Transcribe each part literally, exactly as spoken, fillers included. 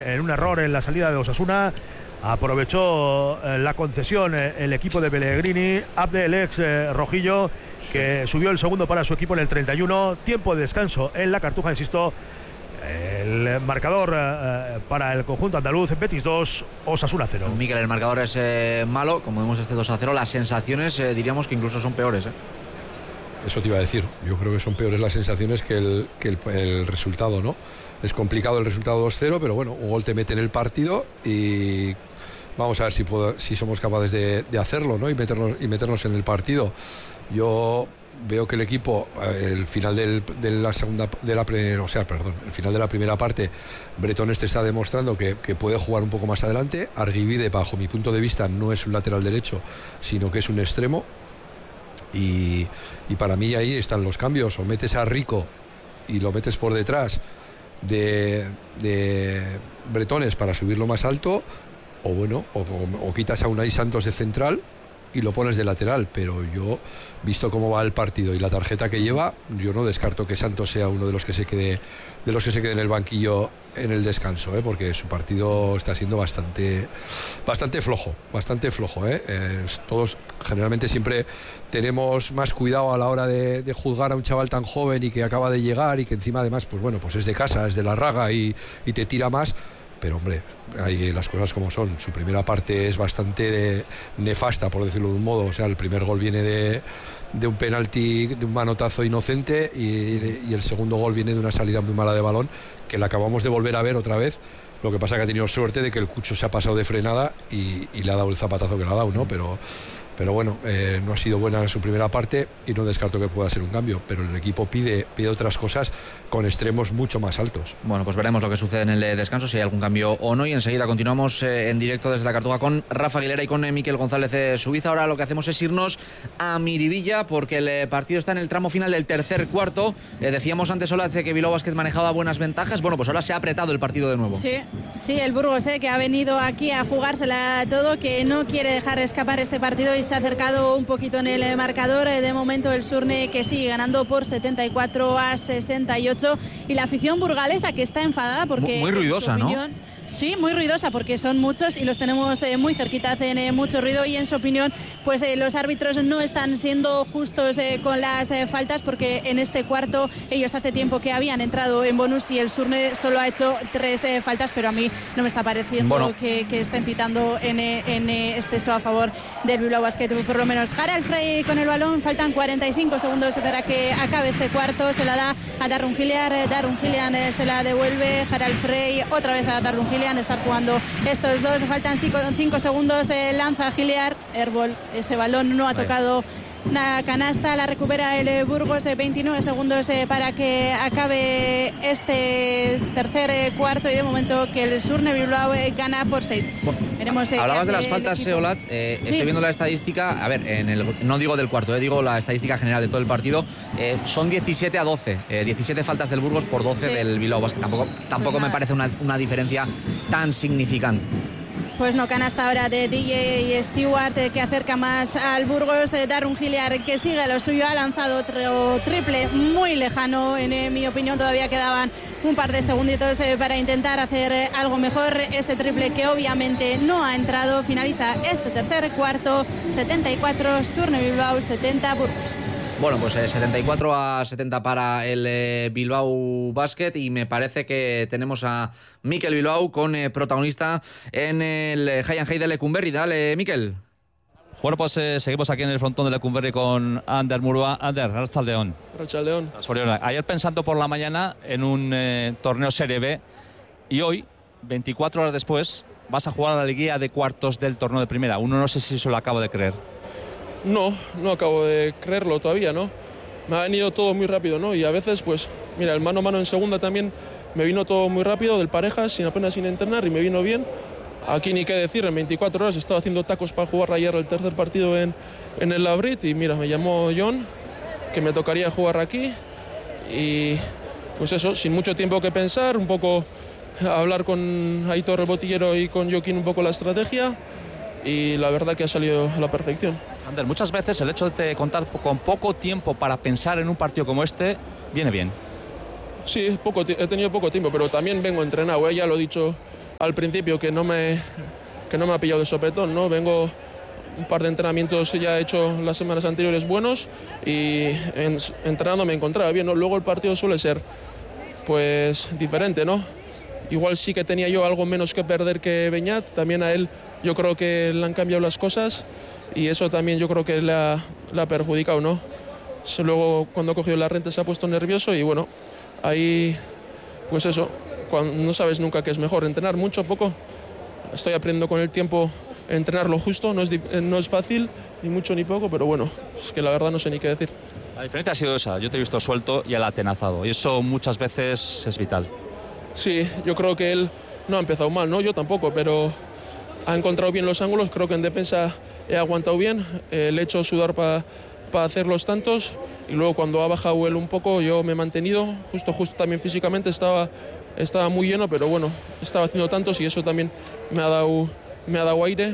En un error en la salida de Osasuna, aprovechó eh, la concesión eh, el equipo de Pellegrini. Abdel, ex eh, rojillo, que subió el segundo para su equipo en el treinta y uno. Tiempo de descanso en la Cartuja, insisto. El marcador eh, para el conjunto andaluz: Betis dos, Osasuna cero. Mikel, el marcador es eh, malo, como vemos este dos a cero. Las sensaciones eh, diríamos que incluso son peores, ¿eh? Eso te iba a decir, yo creo que son peores las sensaciones que el, que el, el resultado, ¿no? Es complicado el resultado dos cero, pero bueno, un gol te mete en el partido y vamos a ver si, puedo, si somos capaces de, de hacerlo, ¿no? Y meternos, y meternos en el partido. Yo veo que el equipo, el final del, de la segunda, de la, o sea, perdón, el final de la primera parte, Bretón este está demostrando que, que puede jugar un poco más adelante. Argivide, bajo mi punto de vista, no es un lateral derecho, sino que es un extremo. Y, y para mí ahí están los cambios: o metes a Rico y lo metes por detrás de, de Bretones para subirlo más alto, o bueno, o, o, o quitas a Unai Santos de central y lo pones de lateral. Pero yo, visto cómo va el partido y la tarjeta que lleva, yo no descarto que Santos sea uno de los que se quede de los que se quede en el banquillo en el descanso, ¿eh? Porque su partido está siendo bastante bastante flojo, bastante flojo, ¿eh? Eh, todos generalmente siempre tenemos más cuidado a la hora de, de juzgar a un chaval tan joven y que acaba de llegar y que encima además, pues bueno, pues es de casa, es de la Raga y, y te tira más. Pero hombre, hay las cosas como son. Su primera parte es bastante de, nefasta, por decirlo de un modo. O sea, el primer gol viene de, de un penalti, de un manotazo inocente, y, y el segundo gol viene de una salida muy mala de balón, que la acabamos de volver a ver otra vez. Lo que pasa es que ha tenido suerte de que el Cucho se ha pasado de frenada y, y le ha dado el zapatazo que le ha dado, ¿no? Pero, pero bueno, eh, no ha sido buena en su primera parte y no descarto que pueda ser un cambio. Pero el equipo pide, pide otras cosas con extremos mucho más altos. Bueno, pues veremos lo que sucede en el descanso, si hay algún cambio o no. Y enseguida continuamos eh, en directo desde la Cartuja con Rafa Aguilera y con eh, Mikel González eh, Subiza. Ahora lo que hacemos es irnos a Miribilla, porque el eh, partido está en el tramo final del tercer cuarto. Eh, decíamos antes, Olatz, que Bilbao Basket manejaba buenas ventajas. Bueno, pues ahora se ha apretado el partido de nuevo. Sí, sí, el Burgos, eh, que ha venido aquí a jugársela todo, que no quiere dejar escapar este partido y se ha acercado un poquito en el marcador. Eh, de momento el Surne, que sigue ganando por setenta y cuatro a sesenta y ocho, y la afición burgalesa, que está enfadada porque... Muy, muy ruidosa, opinión, ¿no? Sí, muy ruidosa, porque son muchos y los tenemos eh, muy cerquita, hacen eh, mucho ruido, y en su opinión, pues eh, los árbitros no están siendo justos eh, con las eh, faltas, porque en este cuarto ellos hace tiempo que habían entrado en bonus y el Surne solo ha hecho tres eh, faltas, pero a mí no me está pareciendo bueno. que, que estén pitando en, en exceso a favor del Bilbao Basket, por lo menos. Harald Frey con el balón, faltan cuarenta y cinco segundos para que acabe este cuarto, se la da a Darun Giliar, Darun Gilian eh, se la devuelve, Harald Frey otra vez a Darun Gilian, están jugando estos dos, faltan cinco segundos, eh, lanza Giliar, airball, ese balón no ha tocado la canasta, la recupera el Burgos, eh, veintinueve segundos eh, para que acabe este tercer eh, cuarto, y de momento que el Surne Bilbao eh, gana por seis. Bueno, veremos, eh, hablabas de las faltas, Olatz, eh, sí. Estoy viendo la estadística, a ver, en el, no digo del cuarto, eh, digo la estadística general de todo el partido, eh, son diecisiete a doce, eh, diecisiete faltas del Burgos por doce sí. del Bilbao Basket, tampoco, tampoco pues me parece una, una diferencia tan significante. Pues no, canasta ahora de D J Stewart, eh, que acerca más al Burgos. eh, Darun Giliar, que sigue lo suyo, ha lanzado otro triple muy lejano, en eh, mi opinión todavía quedaban un par de segunditos eh, para intentar hacer eh, algo mejor. Ese triple que obviamente no ha entrado. Finaliza este tercer cuarto, setenta y cuatro Surne Bilbao, setenta Burgos. Bueno, pues eh, setenta y cuatro a setenta para el eh, Bilbao Basket, y me parece que tenemos a Mikel Bilbao con eh, protagonista en el eh, High and High de Lecumberri. Dale, Mikel. Bueno, pues eh, seguimos aquí en el frontón de Lecumberri con Ander Murua. Ander, Arratsaldeon. Arratsaldeon. Ayer pensando por la mañana en un eh, torneo Serie B, y hoy, veinticuatro horas después, vas a jugar a la liguilla de cuartos del torneo de primera. Uno no sé si eso lo acabo de creer. No, no acabo de creerlo todavía, ¿no? Me ha venido todo muy rápido, ¿no? Y a veces, pues, mira, el mano a mano en segunda también me vino todo muy rápido, del parejas, sin apenas sin entrenar, y me vino bien. Aquí ni qué decir, en veinticuatro horas estaba haciendo tacos para jugar ayer el tercer partido en, en el Labrit, y mira, me llamó John, que me tocaría jugar aquí, y pues eso, sin mucho tiempo que pensar, un poco hablar con Aitor, el botillero, y con Joaquín un poco la estrategia, y la verdad que ha salido a la perfección. Ander, muchas veces el hecho de contar con poco tiempo para pensar en un partido como este viene bien. Sí, poco, he tenido poco tiempo, pero también vengo entrenado, ¿eh? Ya lo he dicho al principio que no me, que no me ha pillado de sopetón, ¿no? Vengo un par de entrenamientos ya he hecho las semanas anteriores buenos y en, entrenando me encontraba bien, ¿no? Luego el partido suele ser pues diferente, ¿no? Igual sí que tenía yo algo menos que perder que Beñat, también a él yo creo que le han cambiado las cosas y eso también yo creo que le ha, le ha perjudicado, ¿no? Luego cuando ha cogido la renta se ha puesto nervioso y bueno, ahí pues eso, cuando no sabes nunca qué es mejor, entrenar mucho o poco. Estoy aprendiendo con el tiempo a entrenar lo justo, no es, no es fácil, ni mucho ni poco, pero bueno, es que la verdad no sé ni qué decir. La diferencia ha sido esa, yo te he visto suelto y él atenazado y eso muchas veces es vital. Sí, yo creo que él no ha empezado mal, ¿no? Yo tampoco, pero ha encontrado bien los ángulos, creo que en defensa he aguantado bien, eh, le he hecho sudar para pa hacer los tantos y luego cuando ha bajado él un poco yo me he mantenido, justo justo también físicamente estaba, estaba muy lleno, pero bueno, estaba haciendo tantos y eso también me ha dado, me ha dado aire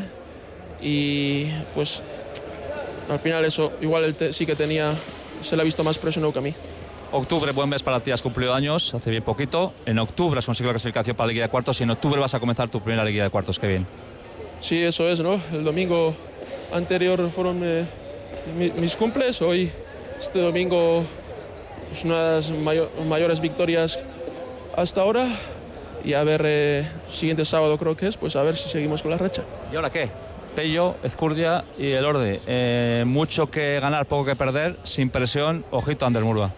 y pues al final eso, igual él te, sí que tenía, se le ha visto más presionado que a mí. Octubre, buen mes para ti, has cumplido años, hace bien poquito. En octubre has conseguido la clasificación para la Liga de Cuartos y en octubre vas a comenzar tu primera Liga de Cuartos, qué bien. Sí, eso es, ¿no? El domingo anterior fueron eh, mi, mis cumples, hoy, este domingo, pues unas mayor, mayores victorias hasta ahora y a ver, eh, siguiente sábado creo que es, pues a ver si seguimos con la racha. ¿Y ahora qué? Tello, Ezcurdia y Elorde, eh, mucho que ganar, poco que perder, sin presión, ojito a Ander Murua.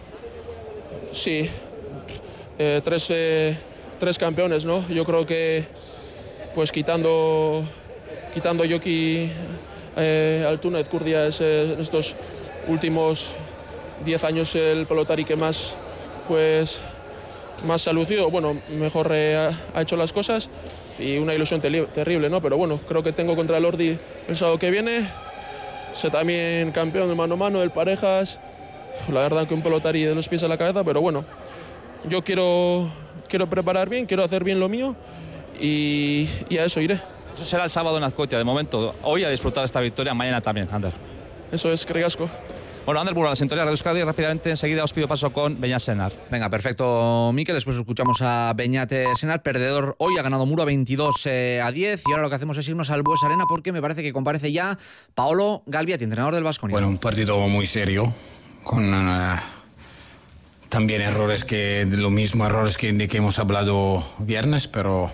Sí, eh, tres, eh, tres campeones, ¿no? Yo creo que, pues quitando, quitando Joki, eh, Altuna, Ezcurdia es eh, en estos últimos diez años el pelotari que más, pues, más se ha lucido, bueno, mejor eh, ha, ha hecho las cosas y una ilusión terrible, ¿no? Pero bueno, creo que tengo contra el Lordi el sábado que viene, sé también campeón del mano a mano, del parejas. La verdad que un pelotari de los pies a la cabeza, pero bueno, yo quiero, quiero preparar bien, quiero hacer bien lo mío y, y a eso iré. Eso será el sábado en Azcoitia, de momento. Hoy a disfrutar esta victoria, mañana también, Ander. Eso es, Cregasco. Bueno, Ander Murua, la sintonía de Euskadi, rápidamente enseguida os pido paso con Beñat Senar. Venga, perfecto, Mikel. Después escuchamos a Beñat Senar, perdedor hoy, ha ganado Murua veintidós a diez y ahora lo que hacemos es irnos al Bues Arena porque me parece que comparece ya Paolo Galbiati, entrenador del Baskonia. Bueno, un partido muy serio, con uh, también errores que, lo mismo errores que, de que hemos hablado viernes, pero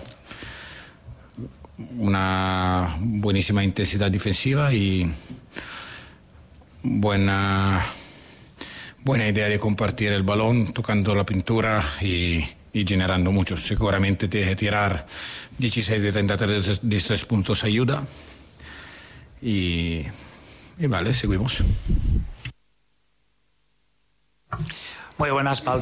una buenísima intensidad defensiva y buena, buena idea de compartir el balón, tocando la pintura y, y generando mucho. Seguramente te, tirar dieciséis de treinta y tres de tres puntos ayuda y, y vale, seguimos. Muy buenas, Paul.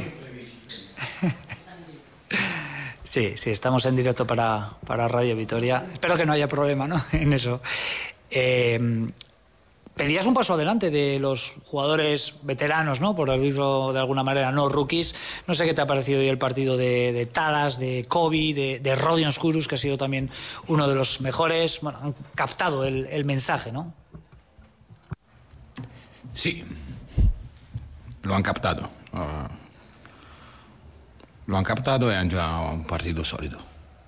Sí, sí, estamos en directo para, para Radio Vitoria. Espero que no haya problema, ¿no? en eso. Eh, pedías un paso adelante de los jugadores veteranos, ¿no? Por decirlo de alguna manera, no rookies. No sé qué te ha parecido hoy el partido de, de Tadas, de Kobe, de, de Rodion Skurus, que ha sido también uno de los mejores. Bueno, han captado el, el mensaje, ¿no? Sí, lo han captado. Uh, lo han captado y han già un partido sólido.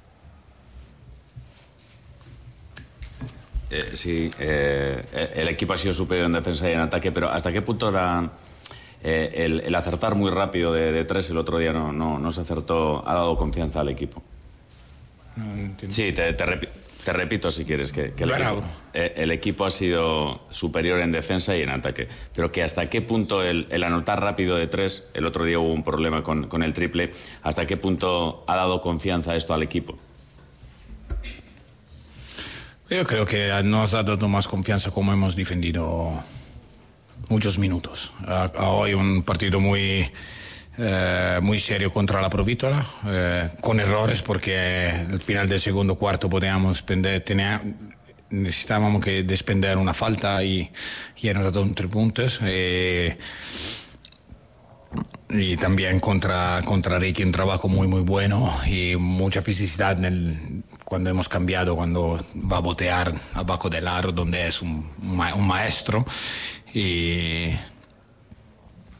Eh, sí, eh, el equipo ha sido superior en defensa y en ataque, pero ¿hasta qué punto era eh, el, el acertar muy rápido de, de tres el otro día no, no, no se acertó, ha dado confianza al equipo? No, sí, te, te, repi te repito si quieres que, que el, equipo, eh, el equipo ha sido superior en defensa y en ataque, pero que hasta qué punto el, el anotar rápido de tres, el otro día hubo un problema con, con el triple, hasta qué punto ha dado confianza esto al equipo. Yo creo que nos ha dado más confianza como hemos defendido muchos minutos. Uh, hoy un partido muy, uh, muy serio contra la Provítola, uh, con errores porque al final del segundo cuarto podíamos pender, tenía, necesitábamos que despender una falta y, y hemos dado tres puntos. Eh, y también contra, contra Ricky un trabajo muy muy bueno y mucha fisicidad en el, cuando hemos cambiado, cuando va a botear abajo del aro donde es un, un maestro y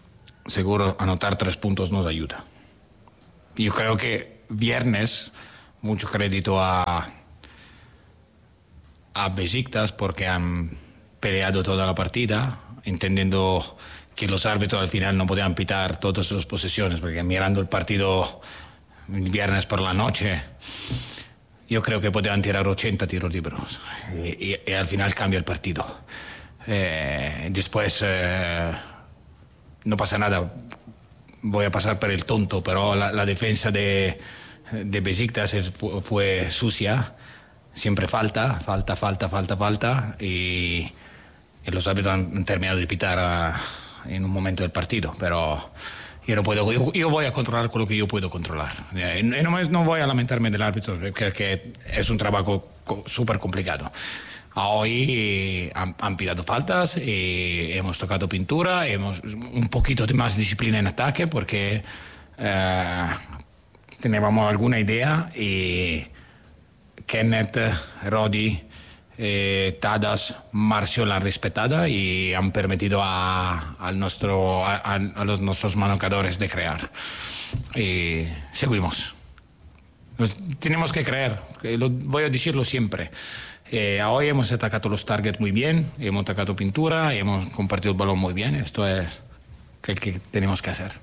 seguro anotar tres puntos nos ayuda. Yo creo que viernes mucho crédito a, a Besiktas porque han peleado toda la partida, entendiendo que los árbitros al final no podían pitar todas las posesiones, porque mirando el partido el viernes por la noche, yo creo que podían tirar ochenta tiros libres y, y, y al final cambia el partido. Eh, después eh, no pasa nada, voy a pasar por el tonto, pero la, la defensa de, de Besiktas fue, fue sucia, siempre falta, falta, falta, falta, falta, y, y los árbitros han terminado de pitar a, en un momento del partido, pero yo no puedo, yo, yo voy a controlar con lo que yo puedo controlar. Y no, no voy a lamentarme del árbitro, que es un trabajo súper complicado. Hoy han, han pitado faltas y hemos tocado pintura, hemos un poquito de más disciplina en ataque porque eh, teníamos alguna idea y Kenneth, Rodi, eh, Tadas, Marcio la han respetado y han permitido a, a, nuestro, a, a los nuestros manocadores de crear. Y seguimos. Nos tenemos que creer, que lo, voy a decirlo siempre. Eh, hoy hemos atacado los targets muy bien, hemos atacado pintura, hemos compartido el balón muy bien. Esto es lo que tenemos que hacer.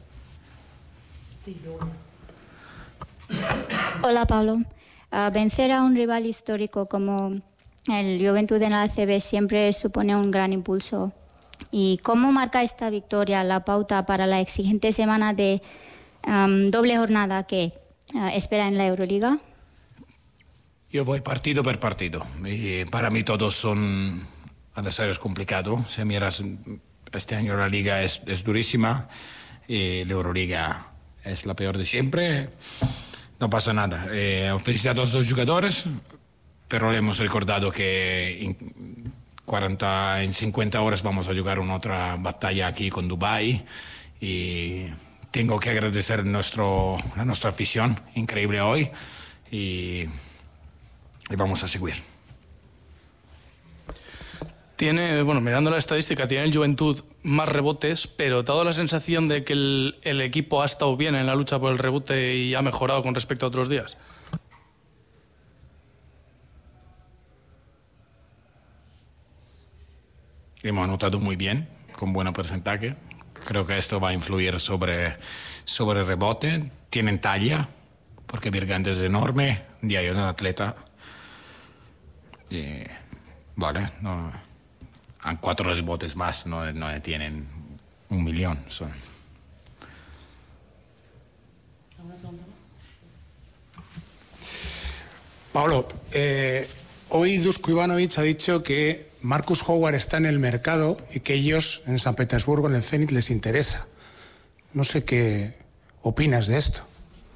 Hola, Pablo. Uh, vencer a un rival histórico como el Juventud en la A C B siempre supone un gran impulso. ¿Y cómo marca esta victoria la pauta para la exigente semana de um, doble jornada que uh, espera en la Euroliga? Yo voy partido por partido. Y para mí todos son adversarios complicados. Si miras, este año la Liga es, es durísima y la Euroliga es la peor de siempre. No pasa nada. Eh, he felicitado a los dos jugadores, pero le hemos recordado que en, cuarenta, en cincuenta horas vamos a jugar una otra batalla aquí con Dubái y tengo que agradecer nuestro, a nuestra afición increíble hoy y, y vamos a seguir. Tiene, bueno, mirando la estadística, tiene el Juventud más rebotes, pero te ha dado la sensación de que el, el equipo ha estado bien en la lucha por el rebote y ha mejorado con respecto a otros días. Hemos anotado muy bien, con buen porcentaje. Creo que esto va a influir sobre, sobre el rebote. Tienen talla, porque Virgante es enorme, Diayo es un atleta. Y, vale, no, han cuatro rebotes más, no, no tienen un millón. Son. Pablo, eh, hoy Dusko Ivanovic ha dicho que Marcus Howard está en el mercado y que ellos en San Petersburgo, en el Zenit, les interesa. No sé qué opinas de esto.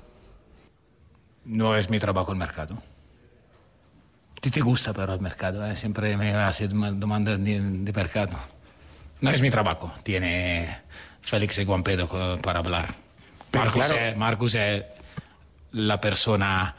No es mi trabajo el mercado. A ti te gusta pero el mercado, ¿eh? Siempre me hace demandas de, de mercado. No es mi trabajo. Tiene Félix y Juan Pedro para hablar. Pero Marcus, claro. es, Marcus es la persona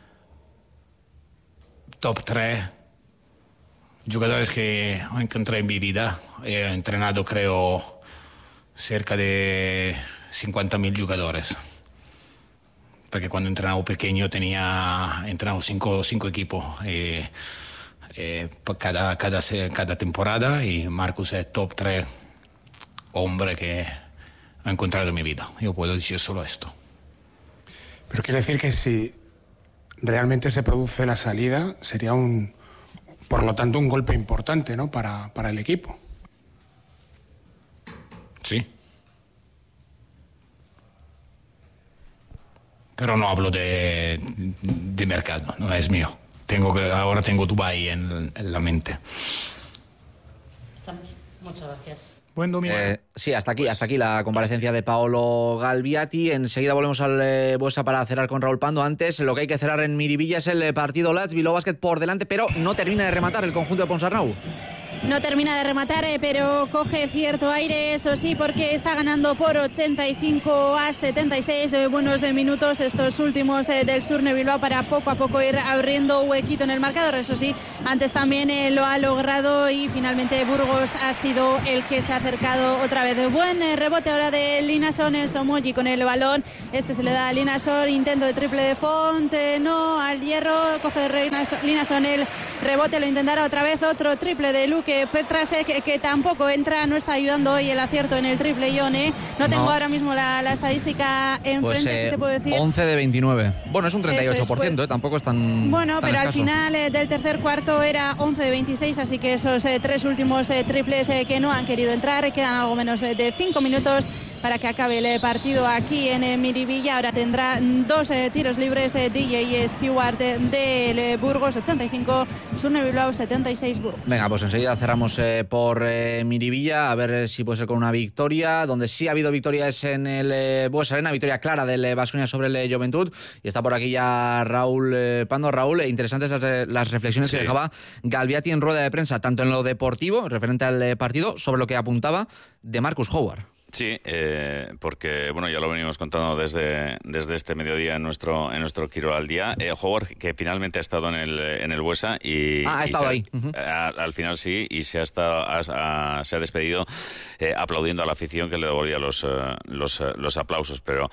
top tres jugadores que encontré en mi vida. He entrenado, creo, cerca de cincuenta mil jugadores. Porque cuando entrenaba pequeño tenía entrenado cinco, cinco equipos eh, eh, cada, cada, cada temporada y Marcus es top tres hombre que he encontrado en mi vida. Yo puedo decir solo esto. Pero quiere decir que si realmente se produce la salida sería un, por lo tanto, un golpe importante, ¿no? para, para el equipo. Sí. Pero no hablo de, de mercado, no es mío. Tengo que, ahora tengo Dubái en, en la mente. Estamos. Muchas gracias. Buen domingo. Eh, sí, hasta aquí, hasta aquí la comparecencia de Paolo Galviati. Enseguida volvemos al eh, Buesa para cerrar con Raúl Pando. Antes, lo que hay que cerrar en Miribilla es el partido Lats Bilbao Basket por delante, pero no termina de rematar el conjunto de Ponsarnau. No termina de rematar, eh, pero coge cierto aire, eso sí, porque está ganando por ochenta y cinco a setenta y seis. Eh, buenos eh, minutos estos últimos eh, del Surne Bilbao para poco a poco ir abriendo huequito en el marcador. Eso sí, antes también eh, lo ha logrado y finalmente Burgos ha sido el que se ha acercado otra vez. Buen eh, rebote ahora de Linason, el Somoji con el balón. Este se le da a Linason, intento de triple de Font, eh, no al hierro, coge Linason el rebote, lo intentará otra vez, otro triple de Luke Petrasek que, que tampoco entra, no está ayudando hoy el acierto en el triple Ione. No tengo no. ahora mismo la, la estadística enfrente, pues, eh, si te puedo decir. once de veintinueve. Bueno, es un treinta y ocho por ciento, es, pues, eh, tampoco es tan bueno, tan pero escaso. Al final eh, del tercer cuarto era once de veintiséis, así que esos eh, tres últimos eh, triples eh, que no han querido entrar, quedan algo menos eh, de cinco minutos para que acabe el partido aquí en eh, Miribilla. Ahora tendrá dos eh, tiros libres eh, D J Stewart eh, del eh, Burgos, ochenta y cinco, Surne Bilbao setenta y seis Burgos. Venga, pues enseguida cerramos eh, por eh, Miribilla, a ver eh, si puede ser con una victoria. Donde sí ha habido victoria es en el eh, Bues Arena, victoria clara del Baskonia eh, sobre el eh, Juventud. Y está por aquí ya Raúl eh, Pando. Raúl, eh, interesantes las, eh, las reflexiones sí. que dejaba Galviati en rueda de prensa, tanto en lo deportivo, referente al eh, partido, sobre lo que apuntaba de Marcus Howard. Sí, eh, porque bueno, ya lo venimos contando desde, desde este mediodía en nuestro en nuestro Quiro al Día. Eh, Howard, que finalmente ha estado en el en el Buesa y, ah, ha y estado se, ahí. Uh-huh. a, al final sí, y se ha estado ha, ha, se ha despedido eh, aplaudiendo a la afición que le devolvía los uh, los, uh, los aplausos, pero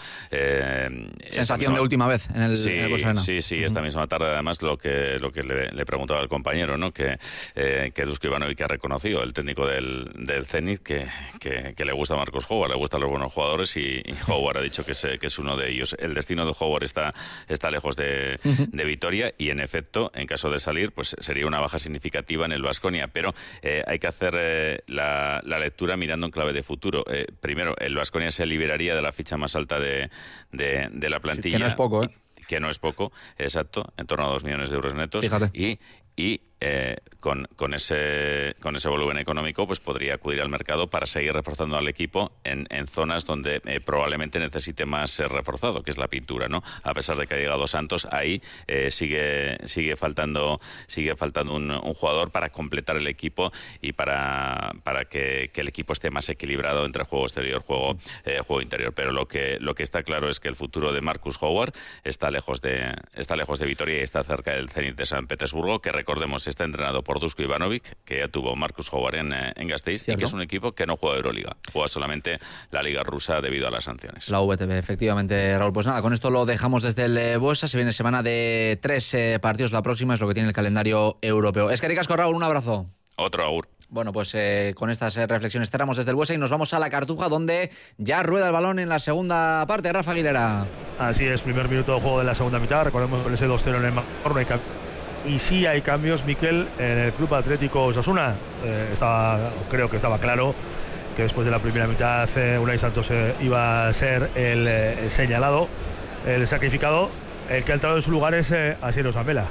eh, sensación misma, de última vez en el, sí, en el Buesa Arena. Sí, sí, uh-huh. Esta misma tarde además lo que lo que le, le preguntaba al compañero, ¿no? Que eh, que Dusko Ivanovic ha reconocido, el técnico del del Zenit, que, que que le gusta a Marcus Howard, le gustan los buenos jugadores y, y Howard ha dicho que es, que es uno de ellos. El destino de Howard está, está lejos de, uh-huh. de Vitoria y en efecto, en caso de salir, pues sería una baja significativa en el Baskonia, pero eh, hay que hacer eh, la, la lectura mirando en clave de futuro. Eh, primero, el Baskonia se liberaría de la ficha más alta de, de, de la plantilla. Sí, que no es poco, ¿eh? Que no es poco, exacto, en torno a dos millones de euros netos. Fíjate. Y, y eh, con, con, ese, con ese volumen económico pues podría acudir al mercado para seguir reforzando al equipo en, en zonas donde eh, probablemente necesite más ser reforzado, que es la pintura, ¿no? A pesar de que ha llegado Santos, ahí eh, sigue sigue faltando sigue faltando un, un jugador para completar el equipo y para, para que, que el equipo esté más equilibrado entre juego exterior, juego, eh, juego interior. Pero lo que lo que está claro es que el futuro de Marcus Howard está lejos de está lejos de Vitoria y está cerca del Zenit de San Petersburgo, que recordemos está entrenado por Dusko Ivanovic, que ya tuvo Marcus Howard en, en Gasteiz, ¿cierto? Y que es un equipo que no juega Euroliga, juega solamente la Liga Rusa debido a las sanciones. La V T B, efectivamente, Raúl. Pues nada, con esto lo dejamos desde el Buesa. Se viene semana de tres eh, partidos, la próxima es lo que tiene el calendario europeo. Es que ricasco, Raúl, un abrazo. Otro agur. Bueno, pues eh, con estas eh, reflexiones cerramos desde el Buesa y nos vamos a la Cartuja, donde ya rueda el balón en la segunda parte. Rafa Aguilera. Así es, primer minuto de juego de la segunda mitad. Recordemos ese dos cero en el marcador. Y sí hay cambios, Miquel, en el Club Atlético Osasuna. Eh, estaba, creo que estaba claro que después de la primera mitad eh, Unai Santos eh, iba a ser el eh, señalado, el sacrificado. El que ha entrado en su lugar es eh, Asier Osamela.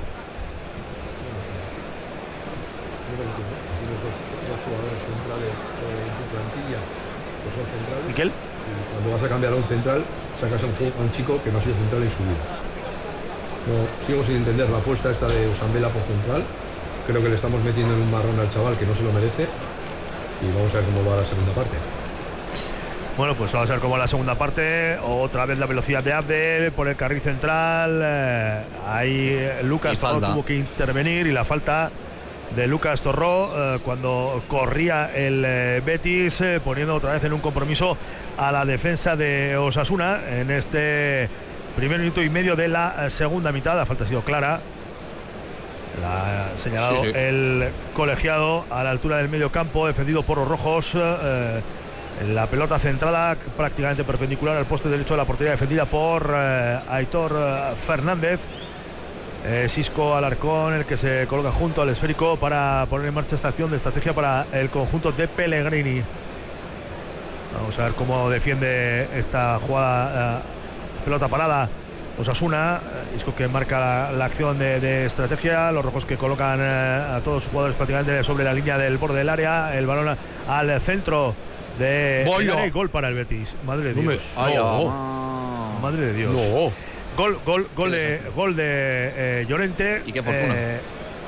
Miquel. Cuando vas a cambiar a un central, sacas a un, a un chico que no ha sido central en su vida. No, sigo sin entender la apuesta esta de Osambela por central. Creo que le estamos metiendo en un marrón al chaval que no se lo merece. Y vamos a ver cómo va la segunda parte. Bueno, pues vamos a ver cómo va la segunda parte. Otra vez la velocidad de Abdel por el carril central. Eh, ahí Lucas Torró tuvo que intervenir y la falta de Lucas Torró eh, cuando corría el eh, Betis, eh, poniendo otra vez en un compromiso a la defensa de Osasuna en este primer minuto y medio de la segunda mitad. La falta ha sido clara, la ha señalado sí, sí. el colegiado a la altura del medio campo, defendido por los rojos. Eh, la pelota centrada prácticamente perpendicular al poste derecho de la portería, defendida por eh, Aitor eh, Fernández. Eh, Xisco Alarcón, el que se coloca junto al esférico para poner en marcha esta acción de estrategia para el conjunto de Pellegrini. Vamos a ver cómo defiende esta jugada. Eh, pelota parada Osasuna. Xisco que marca la, la acción de, de estrategia. Los rojos que colocan eh, a todos sus jugadores prácticamente sobre la línea del borde del área. El balón al centro de Vaya. Gol para el Betis. Madre de no Dios. Me... No. Madre de Dios. No. Gol, gol, gol de, gol de eh, Llorente. Y qué fortuna. Eh,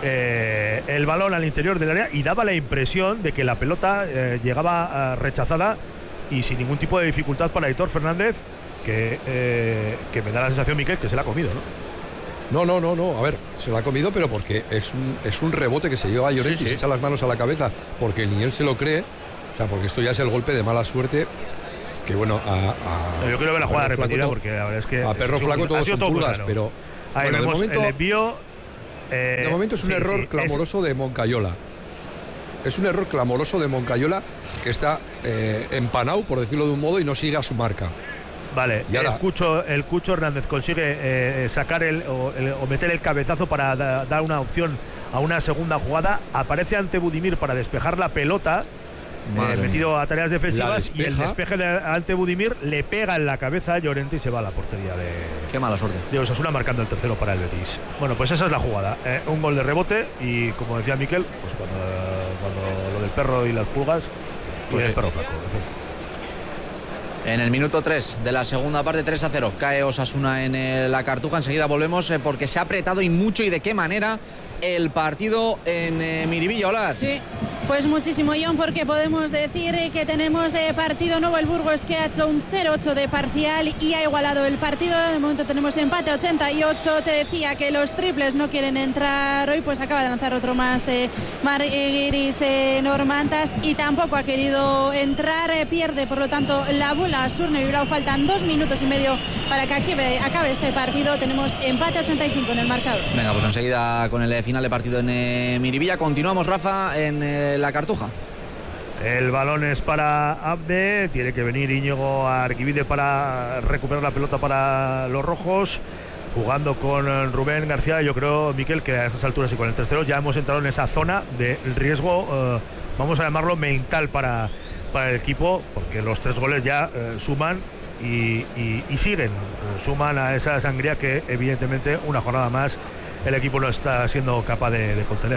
eh, el balón al interior del área y daba la impresión de que la pelota eh, llegaba uh, rechazada y sin ningún tipo de dificultad para Aitor Fernández, que, eh, que me da la sensación, Miquel, que se la ha comido, ¿no? No, no, no, no, a ver, se lo ha comido, pero porque es un, es un rebote que se lleva a Llorente, sí, sí. Y se echa las manos a la cabeza, porque ni él se lo cree, o sea, porque esto ya es el golpe de mala suerte, que bueno, a... a yo quiero ver la jugada repetida, porque la verdad es que... A Perro Flaco todos son pulgas, claro. Pero... Ahí bueno, vemos de momento, el envío... Eh, de momento es un sí, error sí, clamoroso es... de Moncayola. Es un error clamoroso de Moncayola, que está eh, empanado, por decirlo de un modo, y no sigue a su marca. Vale, y ahora, el, Cucho, el Cucho Hernández consigue eh, sacar el o, el o meter el cabezazo para da, dar una opción a una segunda jugada. Aparece ante Budimir para despejar la pelota, eh, metido a tareas defensivas, y el despeje de, ante Budimir le pega en la cabeza a Llorente y se va a la portería de... Qué mala suerte. De Osasuna, marcando el tercero para el Betis. Bueno, pues esa es la jugada. Eh, un gol de rebote y, como decía Miquel, pues cuando, cuando lo del perro y las pulgas, pues y el perro flaco. En el minuto tres de la segunda parte, tres a cero, cae Osasuna en el, la Cartuja. Enseguida volvemos eh, porque se ha apretado y mucho, y de qué manera, el partido en eh, Miribilla. Hola. Sí, pues muchísimo, John, porque podemos decir eh, que tenemos eh, partido nuevo. El Burgos, que ha hecho un cero ocho de parcial y ha igualado el partido. De momento tenemos empate a ochenta y ocho. Te decía que los triples no quieren entrar hoy, pues acaba de lanzar otro más eh, Marguiris eh, Normantas, y tampoco ha querido entrar. Eh, pierde, por lo tanto, la bola a Surne Bilbao. Faltan dos minutos y medio para que acabe, acabe este partido. Tenemos empate a ochenta y cinco en el marcador. Venga, pues enseguida con el final de partido en eh, Miribilla. Continuamos, Rafa, en eh, la Cartuja. El balón es para Abde, tiene que venir Íñigo Arquivide para recuperar la pelota para los rojos, jugando con Rubén García. Yo creo, Miquel, que a estas alturas y con el tres cero ya hemos entrado en esa zona de riesgo, eh, vamos a llamarlo mental para, para el equipo, porque los tres goles ya eh, suman y, y, y siguen, eh, suman a esa sangría que evidentemente una jornada más el equipo no está siendo capaz de, de contener.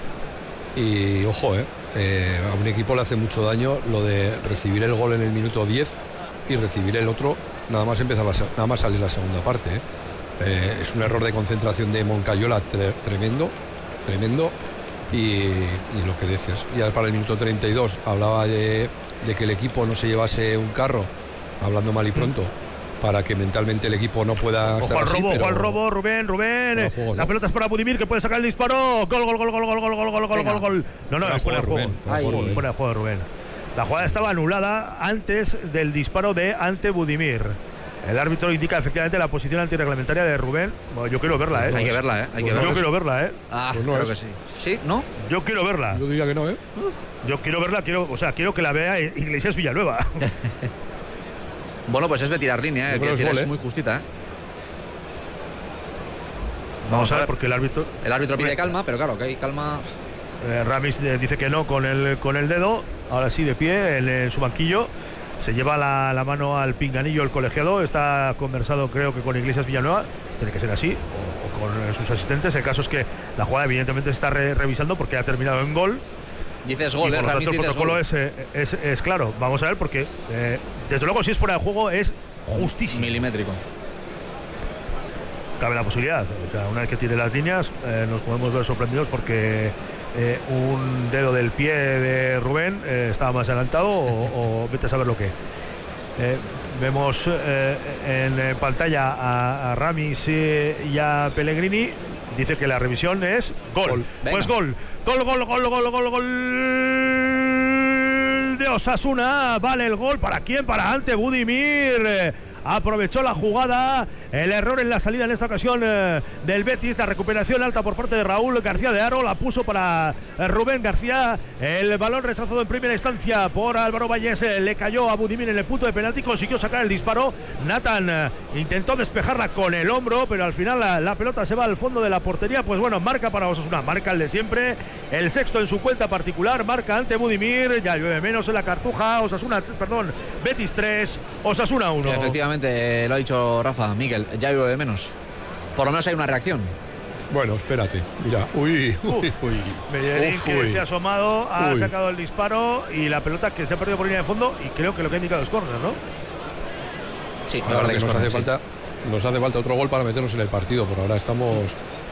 Y ojo, eh, eh, a un equipo le hace mucho daño lo de recibir el gol en el minuto diez y recibir el otro nada más empezar la, nada más salir la segunda parte. Eh. Eh, es un error de concentración de Moncayola tre tremendo, tremendo. Y, y lo que dices, ya para el minuto treinta y dos hablaba de, de que el equipo no se llevase un carro, hablando mal y pronto, para que mentalmente el equipo no pueda ojo estar al así, robo, pero... ojo al robo, Rubén, Rubén, no, juego, la no. pelota es para Budimir, que puede sacar el disparo, gol, gol, gol, gol, gol, gol, gol, gol, gol, gol, gol. No, no, fuera de juego, Rubén, fuera de juego, Rubén. La jugada estaba anulada antes del disparo de ante Budimir. El árbitro indica efectivamente la posición antirreglamentaria de Rubén. Bueno, yo quiero verla, ¿eh? Hay que verla, ¿eh? Hay que pues verla. Yo quiero verla, ¿eh? Ah, pues no creo es. que sí. ¿Sí? ¿No? Yo quiero verla. Yo diría que no, ¿eh? Yo quiero verla, quiero, o sea, quiero que la vea Iglesias Villanueva. Bueno, pues es de tirar línea, ¿eh? Quiero decir, es gol, ¿eh? Muy justita, ¿eh? Vamos a ver, porque el árbitro... El árbitro pide calma, pero claro, que hay calma... Eh, Ramis eh, dice que no con el, con el dedo, ahora sí de pie, en, en su banquillo. Se lleva la, la mano al pinganillo el colegiado, está conversado creo que con Iglesias Villanueva, tiene que ser así, o, o con sus asistentes. El caso es que la jugada evidentemente se está re, revisando porque ha terminado en gol. Dices gol, y por eh, lo tanto, el protocolo gol. Es, es, es claro. Vamos a ver porque eh, desde luego si es fuera de juego es justísimo. Milimétrico. Cabe la posibilidad, o sea, una vez que tire las líneas eh, nos podemos ver sorprendidos porque eh, un dedo del pie de Rubén eh, estaba más adelantado o, o vete a saber lo que. Eh, vemos eh, en pantalla a, a Ramis y a Pellegrini. Dice que la revisión es gol. gol. Pues gol. Gol, gol, gol, gol, gol, gol de Osasuna. Vale el gol. ¿Para quién? Para Ante Budimir. Aprovechó la jugada, el error en la salida en esta ocasión eh, del Betis, la recuperación alta por parte de Raúl García de Haro, la puso para eh, Rubén García, el balón rechazado en primera instancia por Álvaro Vallés, eh, le cayó a Budimir en el punto de penalti, consiguió sacar el disparo. Nathan eh, intentó despejarla con el hombro, pero al final la, la pelota se va al fondo de la portería. Pues bueno, marca para Osasuna, marca el de siempre, el sexto en su cuenta particular, marca ante Budimir, ya llueve menos en la Cartuja. Osasuna, perdón, Betis tres, Osasuna uno. Efectivamente. Eh, lo ha dicho Rafa, Miguel, ya llueve menos. Por lo menos hay una reacción. Bueno, espérate, mira, uy, uy, uy. Bellerín que uy. se ha asomado, ha uy. sacado el disparo y la pelota que se ha perdido por línea de fondo y creo que lo que ha indicado es córner, ¿no? Sí, ahora que nos, corner, hace sí. falta, nos hace falta otro gol para meternos en el partido, por ahora estamos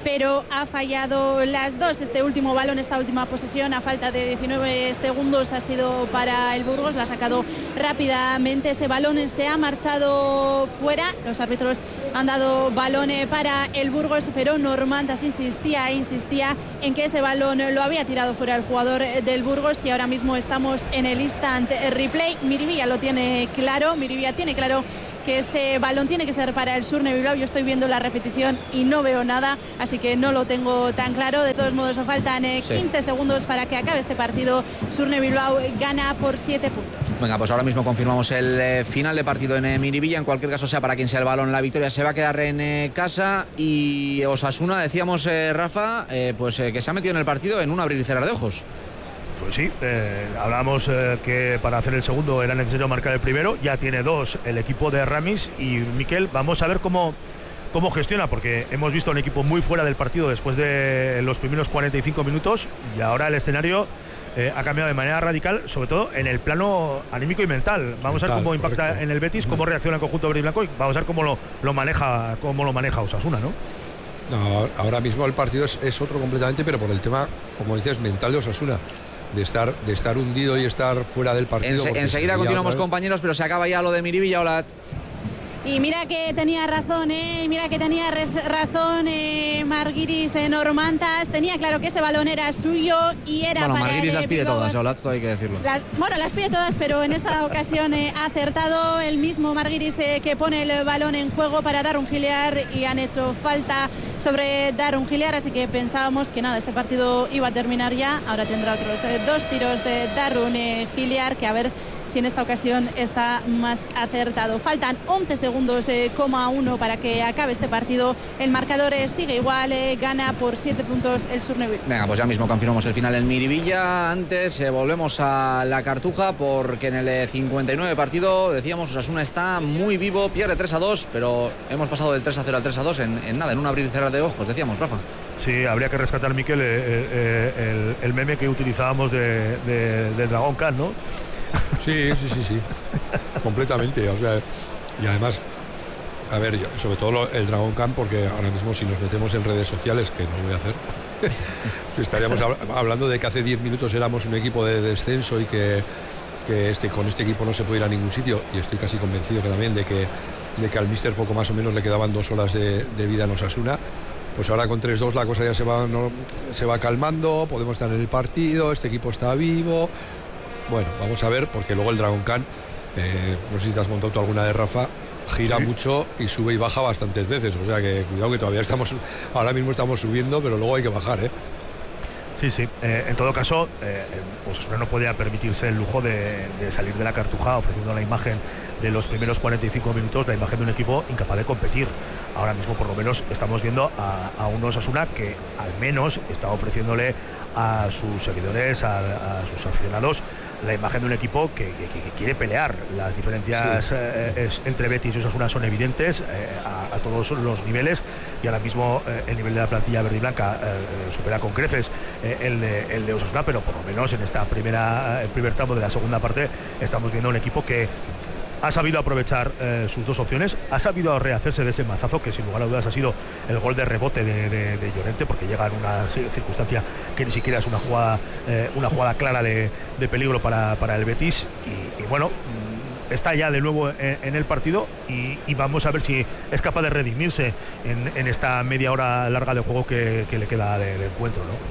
pero ha fallado las dos. Este último balón, esta última posesión, a falta de diecinueve segundos, ha sido para el Burgos. La ha sacado rápidamente. Ese balón se ha marchado fuera. Los árbitros han dado balón para el Burgos, pero Normantas insistía, insistía en que ese balón lo había tirado fuera el jugador del Burgos, y ahora mismo estamos en el instant replay. Miribilla lo tiene claro, Miribilla tiene claro que ese balón tiene que ser para el Surne Bilbao. Yo estoy viendo la repetición y no veo nada, así que no lo tengo tan claro. De todos modos, faltan eh, sí. quince segundos para que acabe este partido. Surne Bilbao gana por siete puntos. Venga, pues ahora mismo confirmamos el eh, final de partido en eh, Miribilla. En cualquier caso, sea para quien sea el balón, la victoria se va a quedar en eh, casa. Y Osasuna, decíamos, eh, Rafa, eh, pues eh, que se ha metido en el partido en un abrir y cerrar de ojos. Pues sí, eh, hablábamos eh, que para hacer el segundo era necesario marcar el primero. Ya tiene dos el equipo de Ramis. Y Miquel, vamos a ver cómo, cómo gestiona, porque hemos visto un equipo muy fuera del partido después de los primeros cuarenta y cinco minutos, y ahora el escenario eh, ha cambiado de manera radical, sobre todo en el plano anímico y mental. Vamos mental, a ver cómo impacta correcto. En el Betis, cómo reacciona el conjunto verde y blanco, y vamos a ver cómo lo, lo maneja cómo lo maneja Osasuna, ¿no? No, ahora mismo el partido es, es otro completamente, pero por el tema, como dices, mental de Osasuna. De estar, de estar hundido y estar fuera del partido. En, enseguida continuamos, compañeros, pero se acaba ya lo de Miribilla. Hola. Y mira que tenía razón, ¿eh? Mira que tenía razón eh, Marguiris eh, Normantas. Tenía claro que ese balón era suyo y era bueno, para Marguiris el, las pide Bilbao. todas, Olat, hay que decirlo. Las, bueno, las pide todas, pero en esta ocasión eh, ha acertado el mismo Marguiris eh, que pone el balón en juego para Darun Giliar, y han hecho falta sobre Darun Giliar, así que pensábamos que nada, este partido iba a terminar ya. Ahora tendrá otros eh, dos tiros eh, Darun eh, Giliar, que a ver si en esta ocasión está más acertado. Faltan once segundos, eh, coma uno para que acabe este partido. El marcador eh, sigue igual, eh, gana por siete puntos el Surne Bilbao. Venga, pues ya mismo confirmamos el final en Miribilla. Antes eh, volvemos a la Cartuja, porque en el eh, cincuenta y nueve partido, decíamos, Osasuna está muy vivo, pierde tres a dos, pero hemos pasado del tres a cero al tres a dos en, en nada, en un abrir y cerrar de ojos, decíamos, Rafa. Sí, habría que rescatar, Miquel, eh, eh, el, el meme que utilizábamos de, de, del Dragón Khan, ¿no? Sí, sí, sí, sí, completamente. O sea, y además, a ver, yo, sobre todo lo, el Dragon Camp, porque ahora mismo si nos metemos en redes sociales, que no lo voy a hacer, estaríamos hab hablando de que hace diez minutos éramos un equipo de descenso y que, que este, con este equipo no se puede ir a ningún sitio, y estoy casi convencido que también de que, de que al míster poco más o menos le quedaban dos horas de, de vida en Osasuna. Pues ahora con tres dos la cosa ya se va, no, se va calmando, podemos estar en el partido, este equipo está vivo. Bueno, vamos a ver, porque luego el Dragon Khan, eh, no sé si te has montado tú alguna de Rafa, gira sí. mucho y sube y baja bastantes veces. O sea que cuidado, que todavía estamos, ahora mismo estamos subiendo, pero luego hay que bajar, ¿eh? Sí, sí. Eh, en todo caso, eh, Osasuna no podía permitirse el lujo de, de salir de la Cartuja ofreciendo la imagen de los primeros cuarenta y cinco minutos, la imagen de un equipo incapaz de competir. Ahora mismo, por lo menos, estamos viendo a, a un Osasuna que al menos está ofreciéndole a sus seguidores, a, a sus aficionados, la imagen de un equipo que, que, que quiere pelear. Las diferencias sí. eh, es, entre Betis y Osasuna son evidentes eh, a, a todos los niveles, y ahora mismo eh, el nivel de la plantilla verde y blanca eh, supera con creces eh, el, de, el de Osasuna, pero por lo menos en esta primera el primer tramo de la segunda parte estamos viendo un equipo que ha sabido aprovechar eh, sus dos opciones, ha sabido rehacerse de ese mazazo que sin lugar a dudas ha sido el gol de rebote de, de, de Llorente, porque llega en una circunstancia que ni siquiera es una jugada eh, una jugada clara de, de peligro para, para el Betis, y, y bueno, está ya de nuevo en, en el partido, y, y vamos a ver si es capaz de redimirse en, en esta media hora larga de juego que, que le queda de, de encuentro, ¿no?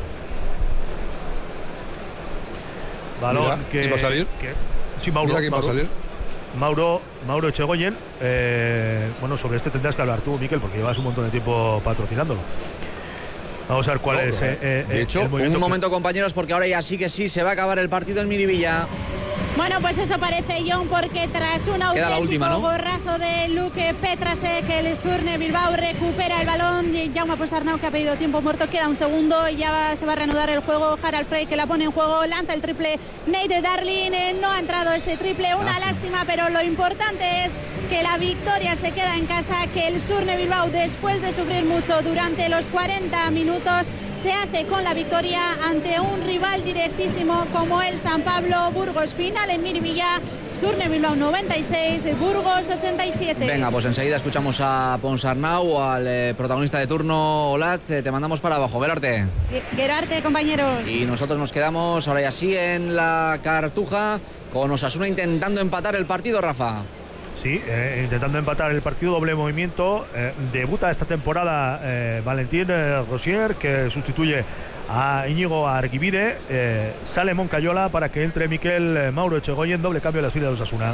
Balón. Mira, que ¿quién va a salir? Que, sí, Mauro, Mira quién Mauro. va a salir. Mauro, Mauro Echegoyen. Eh, bueno, sobre este tendrás que hablar tú, Miquel, porque llevas un montón de tiempo patrocinándolo. Vamos a ver cuál Mauro, es eh, eh, de hecho, el movimiento. Un momento, que... compañeros, porque ahora ya sí que sí se va a acabar el partido en Miribilla. Bueno, pues eso parece, John, porque tras un auténtico última, ¿no? borrazo de Luke Petrasek, el Surne Bilbao recupera el balón. Jaume Posarnau, que ha pedido tiempo muerto, queda un segundo y ya va, se va a reanudar el juego. Harald Frey, que la pone en juego, lanza el triple. Nate Darling, eh, no ha entrado ese triple, una lástima. lástima, pero lo importante es que la victoria se queda en casa, que el Surne Bilbao, después de sufrir mucho durante los cuarenta minutos, se hace con la victoria ante un rival directísimo como el San Pablo Burgos. Final en Miribilla, Surne Bilbao noventa y seis, Burgos ochenta y siete. Venga, pues enseguida escuchamos a Ponsarnau, al eh, protagonista de turno, Olatz. Eh, te mandamos para abajo, Gerarte. Gerarte, compañeros. Y nosotros nos quedamos ahora ya sí en la Cartuja con Osasuna intentando empatar el partido, Rafa. Sí, eh, intentando empatar el partido, doble movimiento. Eh, debuta esta temporada eh, Valentín eh, Rosier, que sustituye a Íñigo Arguibide. Eh, sale Moncayola para que entre Miquel eh, Mauro Echegoyen, doble cambio en las filas de Osasuna.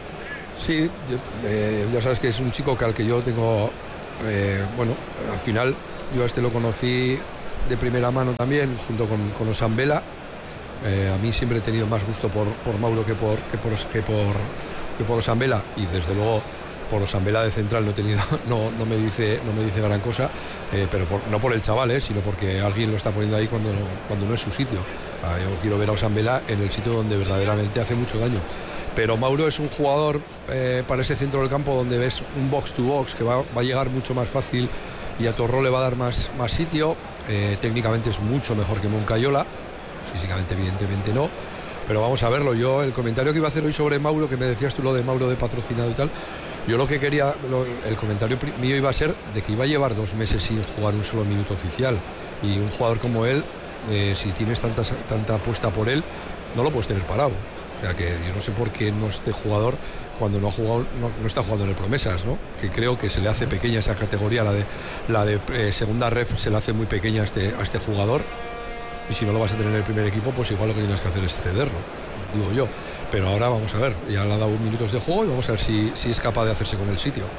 Sí, yo, eh, ya sabes que es un chico que al que yo tengo, eh, bueno, al final yo a este lo conocí de primera mano también, junto con, con Osambela. Eh, a mí siempre he tenido más gusto por, por Mauro que por, que por, que por que por Osambela, y desde luego por Osambela de central no he tenido, no, no me dice no me dice gran cosa, eh, pero por, no por el chaval, eh, sino porque alguien lo está poniendo ahí cuando, cuando no es su sitio. Ah, yo quiero ver a Osambela en el sitio donde verdaderamente hace mucho daño. Pero Mauro es un jugador eh, para ese centro del campo donde ves un box to box que va, va a llegar mucho más fácil y a Torró le va a dar más, más sitio. Eh, técnicamente es mucho mejor que Moncayola, físicamente evidentemente no. Pero vamos a verlo. Yo, el comentario que iba a hacer hoy sobre Mauro, que me decías tú lo de Mauro de patrocinado y tal, yo lo que quería, lo, el comentario mío iba a ser de que iba a llevar dos meses sin jugar un solo minuto oficial. Y un jugador como él, eh, si tienes tanta, tanta apuesta por él, no lo puedes tener parado. O sea que yo no sé por qué no este jugador, cuando no ha jugado, no, no está jugando en el Promesas, ¿no? Que creo que se le hace pequeña esa categoría, la de, la de eh, segunda ref se le hace muy pequeña a este, a este jugador. Y si no lo vas a tener en el primer equipo, pues igual lo que tienes que hacer es cederlo, digo yo. Pero ahora vamos a ver, ya le ha dado minutos de juego y vamos a ver si, si es capaz de hacerse con el sitio.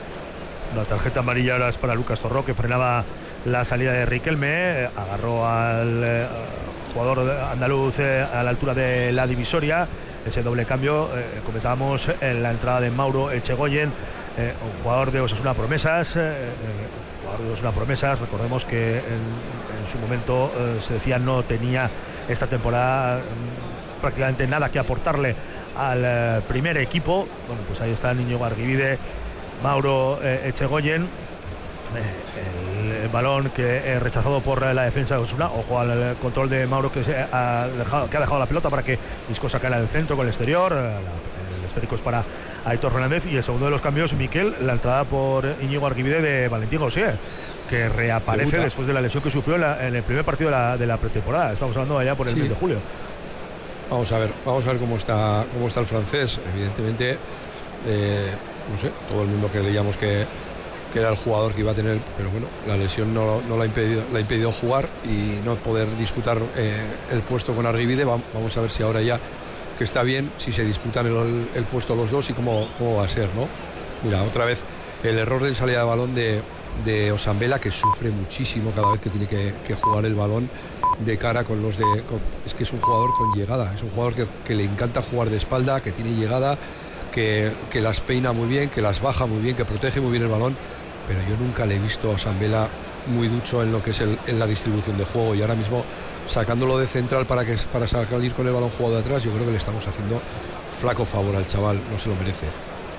La tarjeta amarilla ahora es para Lucas Torró, que frenaba la salida de Riquelme, agarró al eh, jugador andaluz eh, a la altura de la divisoria. Ese doble cambio, eh, comentábamos en la entrada de Mauro Echegoyen, eh, un jugador de Osasuna Promesas, eh, jugador de Osasuna Promesas. Recordemos que en, en su momento eh, se decía no tenía esta temporada mm, prácticamente nada que aportarle al eh, primer equipo. Bueno, pues ahí está Íñigo Arguibide, Mauro eh, Echegoyen, eh, el, el balón que es rechazado por la defensa de Osasuna. Ojo al control de Mauro, que, se ha dejado, que ha dejado la pelota para que Isco sacara del centro con el exterior. La, el esférico es para Aitor Fernández, y el segundo de los cambios, Miquel, la entrada por Íñigo Arguibide de Valentín Rosier, que reaparece Debuta. después de la lesión que sufrió en, la, en el primer partido de la, de la pretemporada. Estamos hablando allá por el sí. mes de julio. Vamos a ver, vamos a ver cómo está, cómo está el francés. Evidentemente, eh, no sé, todo el mundo que leíamos que, que era el jugador que iba a tener, pero bueno, la lesión no, no la, ha impedido, la ha impedido jugar y no poder disputar eh, el puesto con Arguibide. Vamos a ver si ahora ya que está bien, si se disputan el, el puesto los dos y cómo, cómo va a ser, ¿no? Mira, otra vez el error de salida de balón de, de Osambela, que sufre muchísimo cada vez que tiene que, que jugar el balón de cara con los de... Con, es que es un jugador con llegada, es un jugador que, que le encanta jugar de espalda, que tiene llegada, que, que las peina muy bien, que las baja muy bien, que protege muy bien el balón, pero yo nunca le he visto a Osambela muy ducho en lo que es el, en la distribución de juego, y ahora mismo sacándolo de central para que para salir con el balón jugado de atrás, yo creo que le estamos haciendo flaco favor al chaval, no se lo merece.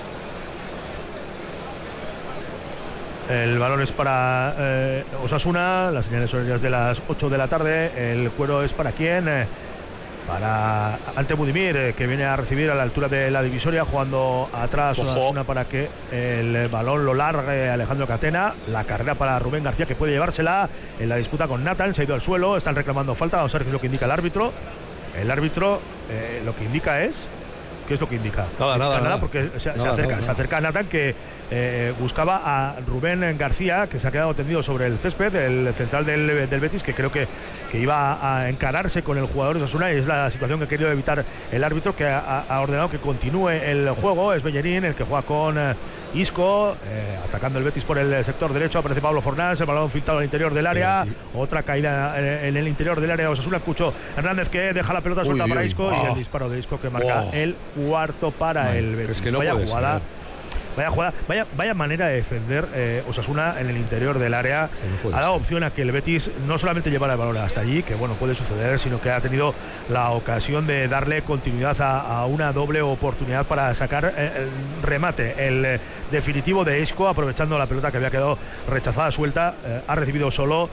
El balón es para eh, Osasuna, las señales horarias de las ocho de la tarde. El cuero es para quién, eh, para Ante Budimir, eh, que viene a recibir a la altura de la divisoria, jugando atrás. Ojo. Osasuna para que el balón lo largue Alejandro Catena. La carrera para Rubén García, que puede llevársela en la disputa con Nathan. Se ha ido al suelo, están reclamando falta. Vamos a ver qué es lo que indica el árbitro. El árbitro eh, lo que indica es... ¿Qué es lo que indica? Nada, nada, nada, nada. Porque se, nada, se, acerca, nada, se acerca a Nathan, que eh, buscaba a Rubén García, que se ha quedado tendido sobre el césped, el central del, del Betis, que creo que, que iba a encararse con el jugador de Osasuna, y es la situación que ha querido evitar el árbitro, que ha, ha ordenado que continúe el juego. Es Bellerín el que juega con eh, Isco, eh, atacando el Betis por el sector derecho. Aparece Pablo Fornás, el balón filtrado al interior del área, sí, sí. Otra caída en el interior del área. Osasuna, Cucho Hernández, que deja la pelota suelta uy, para uy, Isco, oh. y el disparo de Isco que marca oh. el cuarto para Ay, el Betis. Es que no vaya, puede jugada, ser. vaya jugada, vaya vaya manera de defender eh, Osasuna en el interior del área. No ha dado ser. opción a que el Betis no solamente llevara el balón hasta allí, que bueno, puede suceder, sino que ha tenido la ocasión de darle continuidad a, a una doble oportunidad para sacar eh, el remate, el eh, definitivo de Isco, aprovechando la pelota que había quedado rechazada, suelta. Eh, ha recibido solo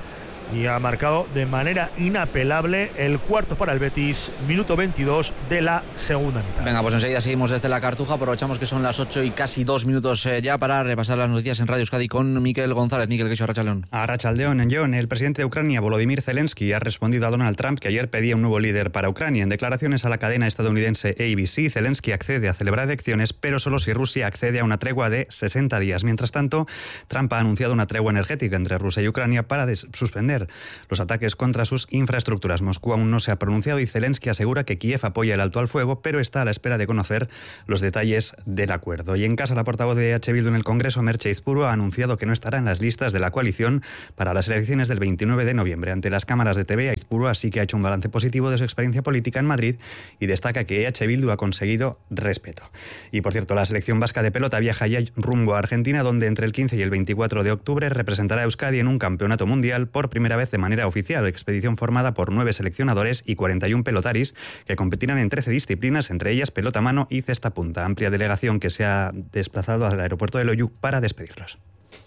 y ha marcado de manera inapelable el cuarto para el Betis, minuto veintidós de la segunda mitad. Venga, pues enseguida seguimos desde la Cartuja. Aprovechamos que son las ocho y casi dos minutos eh, ya para repasar las noticias en Radio Euskadi con Miquel González. Miquel, ¿qué hizo Arratsaldeon? Arratsaldeon, John. El presidente de Ucrania, Volodymyr Zelensky, ha respondido a Donald Trump, que ayer pedía un nuevo líder para Ucrania. En declaraciones a la cadena estadounidense A B C, Zelensky accede a celebrar elecciones, pero solo si Rusia accede a una tregua de sesenta días. Mientras tanto, Trump ha anunciado una tregua energética entre Rusia y Ucrania para suspender los ataques contra sus infraestructuras. Moscú aún no se ha pronunciado y Zelensky asegura que Kiev apoya el alto al fuego, pero está a la espera de conocer los detalles del acuerdo. Y en casa, la portavoz de H. Bildu en el Congreso, Merche Izpuru, ha anunciado que no estará en las listas de la coalición para las elecciones del veintinueve de noviembre. Ante las cámaras de T V, Izpuru así que ha hecho un balance positivo de su experiencia política en Madrid y destaca que H. Bildu ha conseguido respeto. Y por cierto, la selección vasca de pelota viaja ya rumbo a Argentina, donde entre el quince y el veinticuatro de octubre representará a Euskadi en un campeonato mundial por primera vez de manera oficial, expedición formada por nueve seleccionadores y cuarenta y uno pelotaris que competirán en trece disciplinas, entre ellas pelota mano y cesta punta. Amplia delegación que se ha desplazado al aeropuerto de Loiu para despedirlos.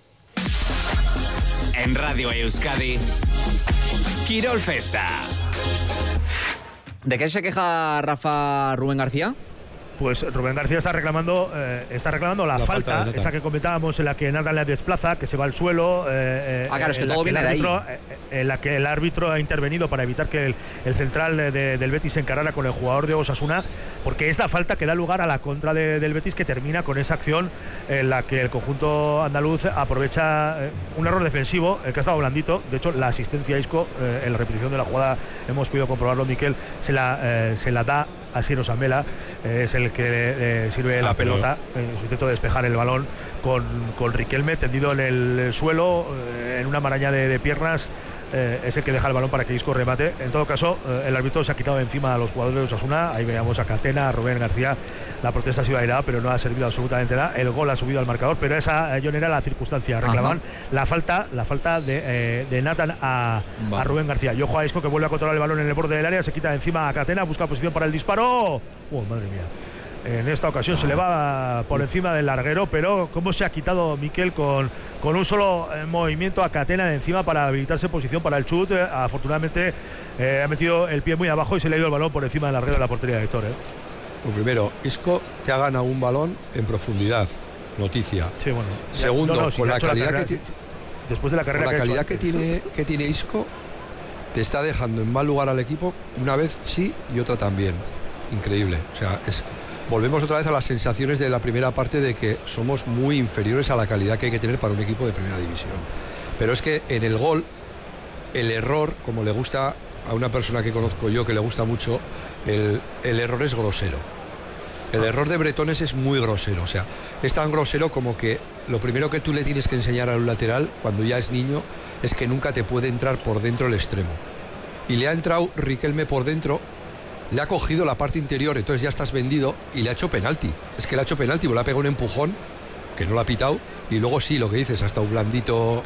En Radio Euskadi, Quirol Festa. ¿De qué se queja Rafa Rubén García? Pues Rubén García está reclamando eh, está reclamando la, la falta, falta esa que comentábamos, en la que Nathan le desplaza, que se va al suelo. Eh, ah, claro, es que todo viene de ahí. En la que el árbitro ha intervenido para evitar que el, el central de, de, del Betis se encarara con el jugador de Osasuna, porque es la falta que da lugar a la contra de, del Betis, que termina con esa acción en la que el conjunto andaluz aprovecha eh, un error defensivo, el que ha estado blandito. De hecho, la asistencia a Isco, eh, en la repetición de la jugada, hemos podido comprobarlo, Miquel, se la, eh, se la da a Siro Zambela, eh, es el que eh, sirve ah, la pelota en su intento de despejar el balón con, con Riquelme tendido en el suelo, eh, en una maraña de, de piernas. Eh, es el que deja el balón para que Isco remate. En todo caso, eh, el árbitro se ha quitado de encima a los jugadores de Osasuna. Ahí veíamos a Catena, a Rubén García. La protesta ha sido airada, pero no ha servido absolutamente nada. El gol ha subido al marcador, pero esa, John, era la circunstancia. Reclamaban la falta la falta de, eh, de Nathan a, vale. a Rubén García. Y ojo a Isco, que vuelve a controlar el balón en el borde del área, se quita de encima a Catena, busca posición para el disparo. ¡Oh, madre mía! En esta ocasión se le va por encima del larguero, pero cómo se ha quitado Miquel con, con un solo eh, movimiento a Catena de encima para habilitarse posición para el chut. Eh, afortunadamente eh, ha metido el pie muy abajo y se le ha ido el balón por encima del larguero de la portería de Héctor. Eh. Lo primero, Isco te ha ganado un balón en profundidad, noticia. Sí, bueno. Segundo, no, no, si con la calidad, la que, después de la carrera con la que, calidad que tiene que tiene Isco, te está dejando en mal lugar al equipo una vez sí y otra también. Increíble. O sea, es volvemos otra vez a las sensaciones de la primera parte de que somos muy inferiores a la calidad que hay que tener para un equipo de primera división. Pero es que en el gol, el error, como le gusta a una persona que conozco yo, que le gusta mucho, el, el error es grosero. El error de Bretones es muy grosero. O sea, es tan grosero como que lo primero que tú le tienes que enseñar a un lateral, cuando ya es niño, es que nunca te puede entrar por dentro el extremo. Y le ha entrado Riquelme por dentro, le ha cogido la parte interior, entonces ya estás vendido, y le ha hecho penalti. Es que le ha hecho penalti, le ha pegado un empujón que no lo ha pitado, y luego sí, lo que dices, hasta un blandito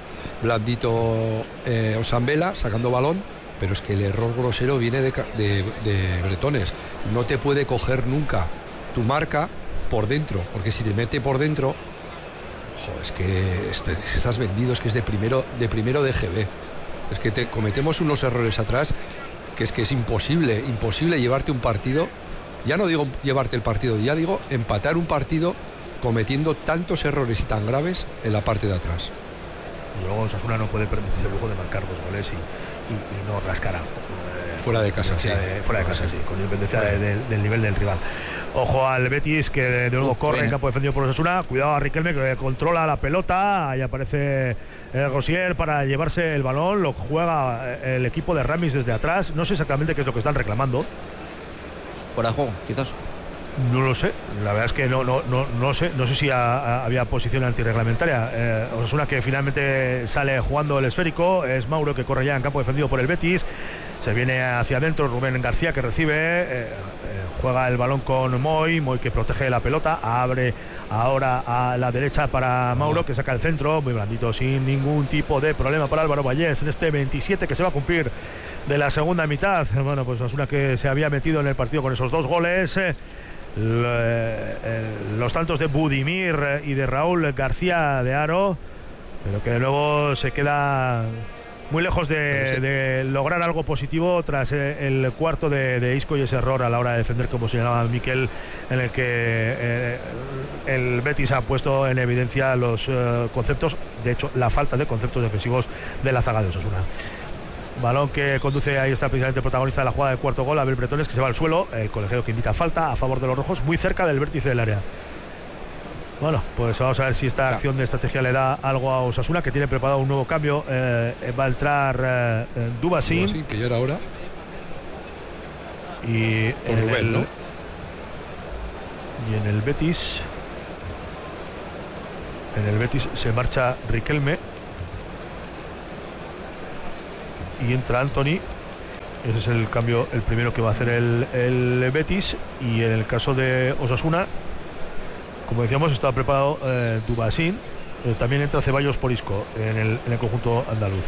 blandito eh, Osambela sacando balón, pero es que el error grosero viene de, de, de Bretones. No te puede coger nunca tu marca por dentro, porque si te mete por dentro, jo, es que este, estás vendido, es que es de primero de primero de G B. Es que te cometemos unos errores atrás que es que es imposible, imposible llevarte un partido, ya no digo llevarte el partido, ya digo empatar un partido cometiendo tantos errores y tan graves en la parte de atrás. Y luego Osasuna no puede permitirse el lujo de marcar dos goles y, y, y no rascar algo. Eh, fuera de casa, sí. De, fuera de casa, sí, con independencia de, de, del nivel del rival. Ojo al Betis, que de nuevo uh, corre bien en campo defendido por Osasuna. Cuidado a Riquelme, que controla la pelota. Ahí aparece el Rosier para llevarse el balón. Lo juega el equipo de Ramis desde atrás. No sé exactamente qué es lo que están reclamando. Fuera de juego, quizás. No lo sé, la verdad es que no no no no sé, no sé si a, a, había posición antirreglamentaria. Eh, Osasuna, que finalmente sale jugando el esférico, es Mauro, que corre ya en campo defendido por el Betis. Se viene hacia adentro Rubén García, que recibe, eh, eh, juega el balón con Moy, Moy que protege la pelota, abre ahora a la derecha para Mauro, que saca el centro, muy blandito, sin ningún tipo de problema para Álvaro Vallés en este veintisiete que se va a cumplir de la segunda mitad. Bueno, pues Osasuna, que se había metido en el partido con esos dos goles. Eh, los tantos de Budimir y de Raúl García de Haro, pero que de nuevo se queda muy lejos de, de lograr algo positivo tras el cuarto de, de Isco y ese error a la hora de defender, como señalaba Miquel, en el que eh, el Betis ha puesto en evidencia los eh, conceptos, de hecho la falta de conceptos defensivos de la zaga de Osasuna. Balón que conduce, ahí está precisamente el protagonista de la jugada del cuarto gol, Abel Bretones, que se va al suelo, el colegiado que indica falta a favor de los rojos, muy cerca del vértice del área. Bueno, pues vamos a ver si esta acción de estrategia le da algo a Osasuna, que tiene preparado un nuevo cambio. Eh, va a entrar eh, Dubasín. Dubasín, que ya era hora. Y Por en, Rubén, el, ¿no? y en el Betis, en el Betis se marcha Riquelme y entra Anthony. Ese es el cambio, el primero que va a hacer el, el Betis. Y en el caso de Osasuna, como decíamos, está preparado eh, Dubasín, eh, también entra Ceballos por Isco en el, en el conjunto andaluz.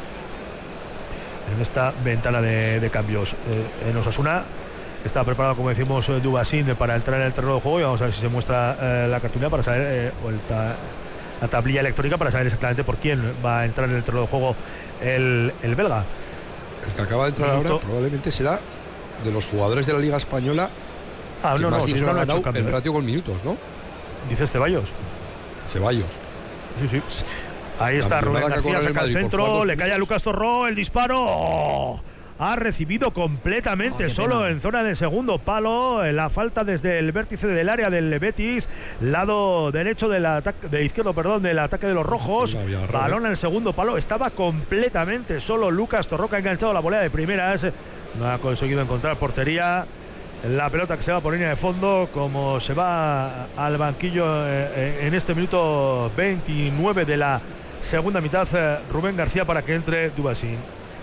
En esta ventana de, de cambios eh, en Osasuna está preparado, como decimos, eh, Dubasín para entrar en el terreno de juego, y vamos a ver si se muestra eh, la cartulina para saber, eh, o el ta, la tablilla electrónica para saber exactamente por quién va a entrar en el terreno de juego el, el belga. El que acaba de entrar ahora probablemente será de los jugadores de la Liga Española ah, que no, más no, dinero ha no ganado cambio, en ¿eh? ratio con minutos, ¿no? ¿Dices Ceballos? Ceballos. Sí, sí. Ahí está Rubén García, saca el centro, le cae a Lucas Torró, el disparo. ¡Oh! Ha recibido completamente oh, solo pena. En zona de segundo palo. La falta desde el vértice del área del Betis, lado derecho del ataque, de izquierdo, perdón, del ataque de los rojos. Balón al segundo palo. Estaba completamente solo Lucas Torró, que ha enganchado la volea de primeras. No ha conseguido encontrar portería. La pelota que se va por línea de fondo, como se va al banquillo en este minuto veintinueve de la segunda mitad, Rubén García, para que entre Dubasín.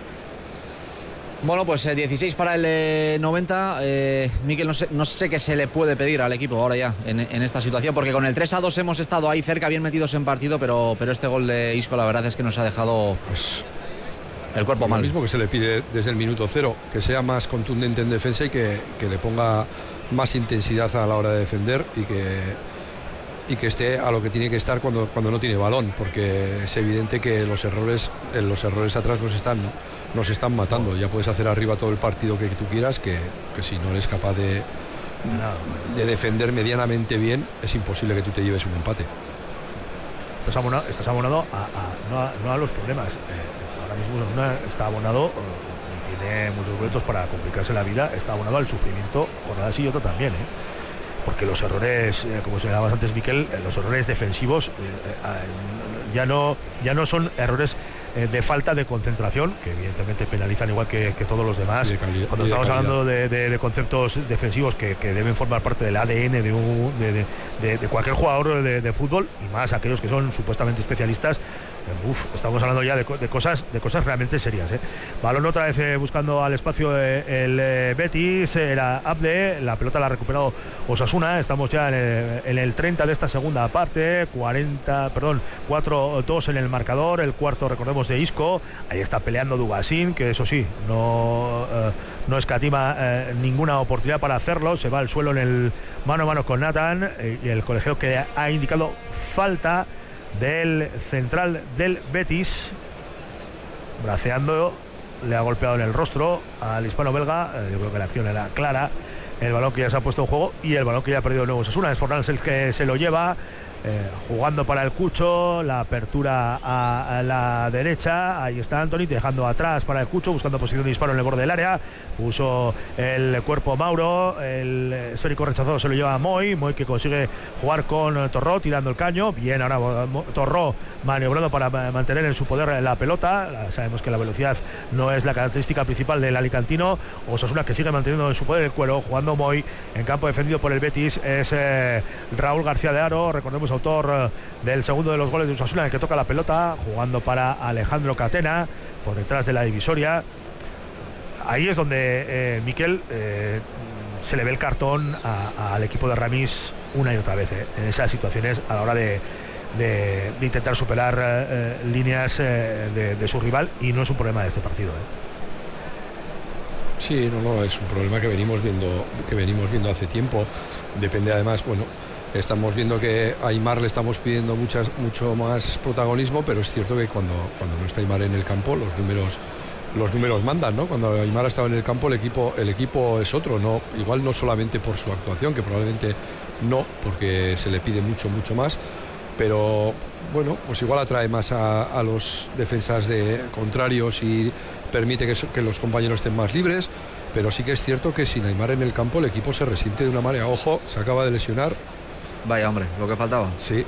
Bueno, pues eh, dieciséis para el eh, noventa. Eh, Miquel, no sé, no sé qué se le puede pedir al equipo ahora ya en, en esta situación, porque con el tres a dos hemos estado ahí cerca, bien metidos en partido, pero, pero este gol de Isco, la verdad es que nos ha dejado pues, el cuerpo mal. Lo mismo que se le pide desde el minuto cero, que sea más contundente en defensa y que, que le ponga más intensidad a la hora de defender, y que, y que esté a lo que tiene que estar cuando, cuando no tiene balón, porque es evidente que los errores, los errores atrás nos están, nos están matando. Ya puedes hacer arriba todo el partido que tú quieras, que, que si no eres capaz de, de defender medianamente bien, es imposible que tú te lleves un empate. Estás abonado, estás abonado a, a, no, a, no a los problemas. Eh, ahora mismo Osasuna está abonado y tiene muchos boletos para complicarse la vida. Está abonado al sufrimiento, jornada sí y otra también, ¿eh? Porque los errores, eh, como señalabas antes, Miquel, eh, los errores defensivos eh, eh, ya no ya no son errores eh, de falta de concentración, que evidentemente penalizan igual que, que todos los demás. De calidad, Cuando de estamos calidad. hablando de, de, de conceptos defensivos que, que deben formar parte del A D N de, un, de, de, de, de cualquier jugador de, de fútbol, y más aquellos que son supuestamente especialistas. Uf, estamos hablando ya de, de cosas de cosas realmente serias, ¿eh? Balón otra vez eh, buscando al espacio eh, el eh, Betis, era Abde, la pelota la ha recuperado Osasuna. Estamos ya en el, en el treinta de esta segunda parte, cuarenta, perdón, cuatro dos en el marcador, el cuarto, recordemos, de Isco. Ahí está peleando Dubasín, que eso sí, no, eh, no escatima eh, ninguna oportunidad para hacerlo. Se va al suelo en el mano a mano con Nathan, eh, y el colegiado que ha indicado falta del central del Betis, braceando, le ha golpeado en el rostro al hispano belga. Eh, yo creo que la acción era clara. El balón que ya se ha puesto en juego y el balón que ya ha perdido de nuevo Osasuna. Es Fornals el que se lo lleva, eh, jugando para el Cucho, la apertura a, a la derecha. Ahí está Anthony dejando atrás para el Cucho, buscando posición de disparo en el borde del área. Puso el cuerpo Mauro, el esférico rechazado se lo lleva a Moy, Moy que consigue jugar con Torró, tirando el caño. Bien, ahora Torró maniobrando para mantener en su poder la pelota. Sabemos que la velocidad no es la característica principal del alicantino. Osasuna, que sigue manteniendo en su poder el cuero, jugando Moy en campo defendido por el Betis, es eh, Raúl García de Haro, recordemos, autor eh, del segundo de los goles de Osasuna, el que toca la pelota, jugando para Alejandro Catena por detrás de la divisoria. Ahí es donde eh, Miquel eh, se le ve el cartón al equipo de Ramis una y otra vez, eh, en esas situaciones a la hora de, de, de intentar superar eh, líneas eh, de, de su rival, y no es un problema de este partido, eh. Sí, no, no, es un problema que venimos viendo, que venimos viendo hace tiempo. Depende además, bueno, estamos viendo que a Aimar le estamos pidiendo muchas, mucho más protagonismo, pero es cierto que cuando, cuando no está Aimar en el campo, los números, los números mandan, ¿no? Cuando Aimar ha estado en el campo, el equipo, el equipo es otro, no, igual no solamente por su actuación, que probablemente no, porque se le pide mucho, mucho más, pero bueno, pues igual atrae más a, a los defensas de contrarios y permite que, que los compañeros estén más libres, pero sí que es cierto que sin Aimar en el campo el equipo se resiente de una manera. Ojo, se acaba de lesionar. Vaya hombre, lo que faltaba. Sí,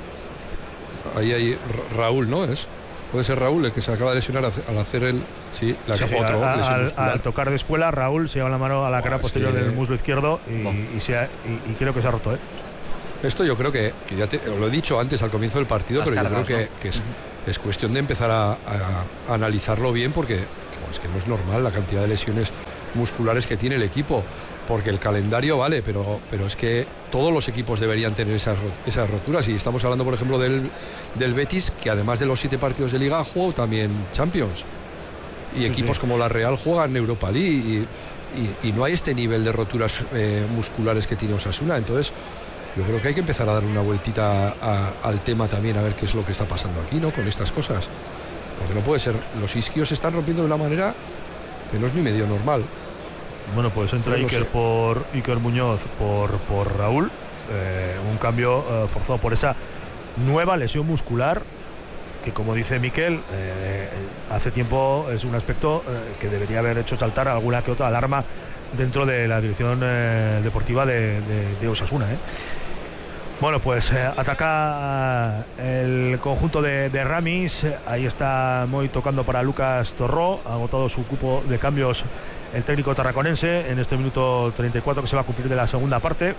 ahí hay Raúl, ¿no? Es puede ser Raúl el que se acaba de lesionar al hacer el sí, la sí, capa, sí, otro, al, lesión al, al tocar de espuela, Raúl se lleva la mano a la cara posterior es que... del muslo izquierdo y, Bon. y, se ha, y, y creo que se ha roto, ¿eh? Esto yo creo que, que ya te, lo he dicho antes al comienzo del partido, Las pero cargas, yo creo que, ¿no? que es, es cuestión de empezar a, a, a analizarlo bien, porque bueno, es que no es normal la cantidad de lesiones musculares que tiene el equipo, porque el calendario vale, pero, pero es que todos los equipos deberían tener esas, esas roturas, y estamos hablando por ejemplo del, del Betis, que además de los siete partidos de Liga jugó también Champions, y equipos sí, sí. como la Real juegan Europa League, y, y, y no hay este nivel de roturas eh, musculares que tiene Osasuna. Entonces yo creo que hay que empezar a dar una vueltita a, a, al tema también, a ver qué es lo que está pasando aquí, ¿no? Con estas cosas, porque no puede ser, los isquios se están rompiendo de una manera que no es ni medio normal. Bueno, pues entra no Iker sé. por Iker Muñoz por, por Raúl, eh, un cambio eh, forzado por esa nueva lesión muscular que, como dice Miquel, eh, hace tiempo es un aspecto eh, que debería haber hecho saltar alguna que otra alarma dentro de la dirección eh, deportiva de, de, de Osasuna, ¿eh? Bueno, pues eh, ataca el conjunto de, de Ramis. Ahí está Moy tocando para Lucas Torró. Ha agotado su cupo de cambios el técnico tarraconense en este minuto treinta y cuatro que se va a cumplir de la segunda parte.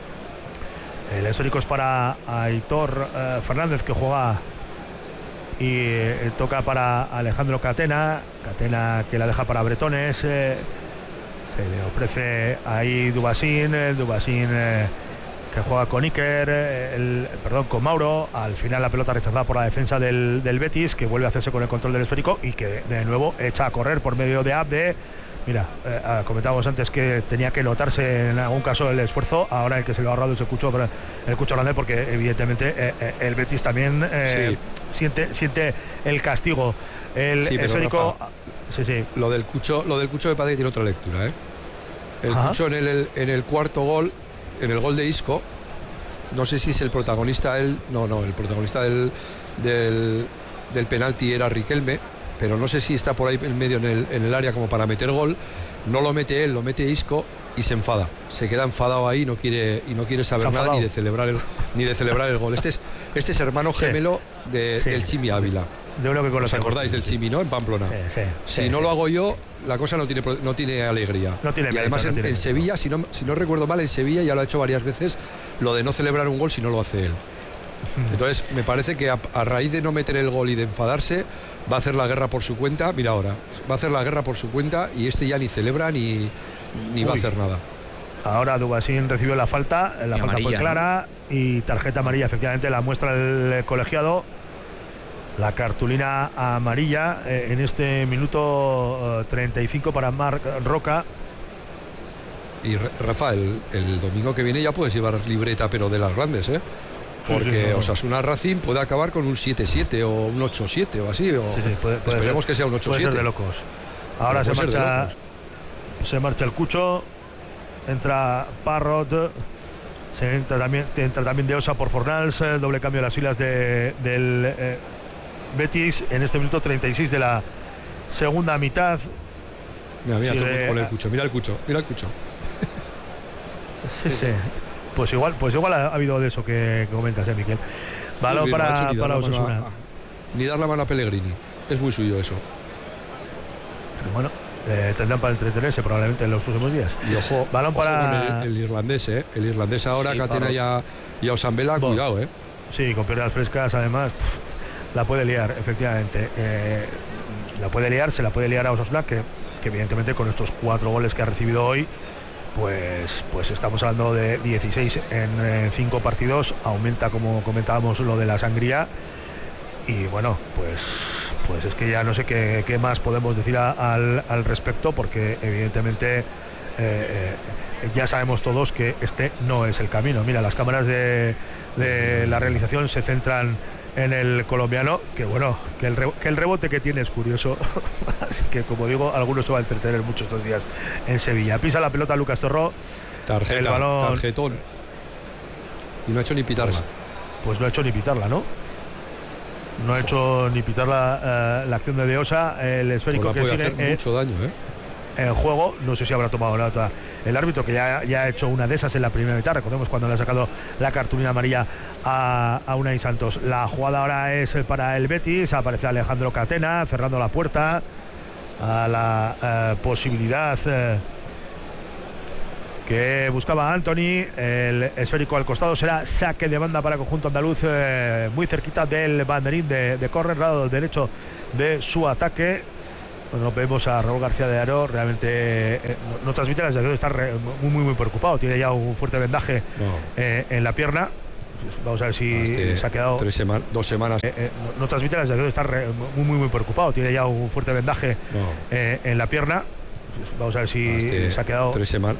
El esférico es para Aitor eh, Fernández, que juega y eh, toca para Alejandro Catena. Catena que la deja para Bretones. Eh, se le ofrece ahí Dubasín. El Dubasín eh, que juega con Iker, el, perdón, con Mauro. Al final la pelota rechazada por la defensa del, del Betis, que vuelve a hacerse con el control del esférico y que de nuevo echa a correr por medio de Abde. Mira, eh, comentábamos antes que tenía que notarse en algún caso el esfuerzo. Ahora el que se lo ha ahorrado es el Cucho, el Cucho Hernández, porque evidentemente eh, el Betis también eh, sí. siente, siente el castigo. El sí, esférico. Rafa, sí, sí. Lo del Cucho, lo del Cucho me parece que tiene otra lectura, ¿eh? El Ajá. Cucho en el, en el cuarto gol, en el gol de Isco, no sé si es el protagonista él, no, no, el protagonista del, del, del penalti era Riquelme, pero no sé si está por ahí en medio en el, en el área como para meter gol. No lo mete él, lo mete Isco y se enfada, se queda enfadado ahí, no quiere, y no quiere saber nada ni de celebrar el, ni de celebrar el gol. Este es, este es hermano gemelo sí. de, sí. del Chimi Ávila. De uno que ¿Os acordáis del Chimi, no? En Pamplona. Sí, sí, si sí, no sí. lo hago yo, la cosa no tiene, no tiene alegría. No tiene y mérito, además no en, tiene en Sevilla, si no, si no recuerdo mal, en Sevilla ya lo ha hecho varias veces, lo de no celebrar un gol si no lo hace él. Entonces me parece que a, a raíz de no meter el gol y de enfadarse, va a hacer la guerra por su cuenta. Mira ahora, va a hacer la guerra por su cuenta y este ya ni celebra ni, ni va a hacer nada. Ahora Dubasín recibió la falta, la y falta amarilla, fue clara, ¿no? Y tarjeta amarilla, efectivamente la muestra el colegiado. La cartulina amarilla eh, en este minuto uh, treinta y cinco para Marc Roca. Y Rafael, el domingo que viene ya puedes llevar libreta, pero de las grandes, ¿eh? Porque sí, sí, no, Osasuna Racing puede acabar con un siete siete o un ocho siete o así. O sí, sí, puede, puede esperemos ser, que sea un ocho siete. Puede ser de locos. Ahora se marcha, se marcha el Cucho, entra Parrot, se entra también, entra también de Osa por Fornals, el doble cambio de las filas de, del eh, Betis en este minuto treinta y seis de la segunda mitad. Mira, mira, Sigue, con el Cucho, mira el Cucho, mira el Cucho. Sí, sí. Pues igual, pues igual ha, ha habido de eso que, que comentas, ¿eh, Miquel? Balón sí, sí, para, no para Osasuna. A, ni dar la mano a Pellegrini, es muy suyo eso. Pero bueno, eh, tendrán para entretenerse probablemente en los próximos días. Y ojo, balón ojo para el, el irlandés, ¿eh? El irlandés ahora, sí, Catena ya, y a Osambela, bueno, cuidado, ¿eh? Sí, con piernas frescas, además, pff, la puede liar, efectivamente. Eh, la puede liar, se la puede liar a Osasuna, que, que evidentemente con estos cuatro goles que ha recibido hoy, Pues, pues estamos hablando de dieciséis en cinco partidos, aumenta, como comentábamos, lo de la sangría, y bueno, pues pues es que ya no sé qué, qué más podemos decir a, al, al respecto, porque evidentemente eh, eh, ya sabemos todos que este no es el camino. Mira, las cámaras de, de la realización se centran en el colombiano, que bueno, que el, re, que el rebote que tiene es curioso. Así que, como digo, algunos se va a entretener mucho estos días en Sevilla. Pisa la pelota Lucas Torró. Tarjeta, el balón, tarjetón. Y no ha hecho ni pitarla. Pues, pues no ha hecho ni pitarla, ¿no? No ha hecho ni pitar la, uh, la acción de Deosa. El esférico pues que sigue hacer mucho daño, ¿eh? En juego, no sé si habrá tomado nota el árbitro, que ya, ya ha hecho una de esas en la primera mitad. Recordemos cuando le ha sacado la cartulina amarilla a, a Unai Santos. La jugada ahora es para el Betis. Aparece Alejandro Catena cerrando la puerta a la uh, posibilidad uh, que buscaba Anthony. El esférico al costado será saque de banda para el conjunto andaluz, eh, muy cerquita del banderín de, de córner, lado derecho de su ataque. Bueno, vemos a Raúl García de Aro, realmente eh, no, no transmite la sensación de estar re, muy, muy muy preocupado. Tiene ya un fuerte vendaje no. eh, en la pierna. Pues vamos a ver si este, se ha quedado tres sema dos semanas eh, eh, no, no transmite la sensación de estar re, muy muy muy preocupado. Tiene ya un fuerte vendaje no. eh, en la pierna. Pues vamos a ver si este, se ha quedado tres, sema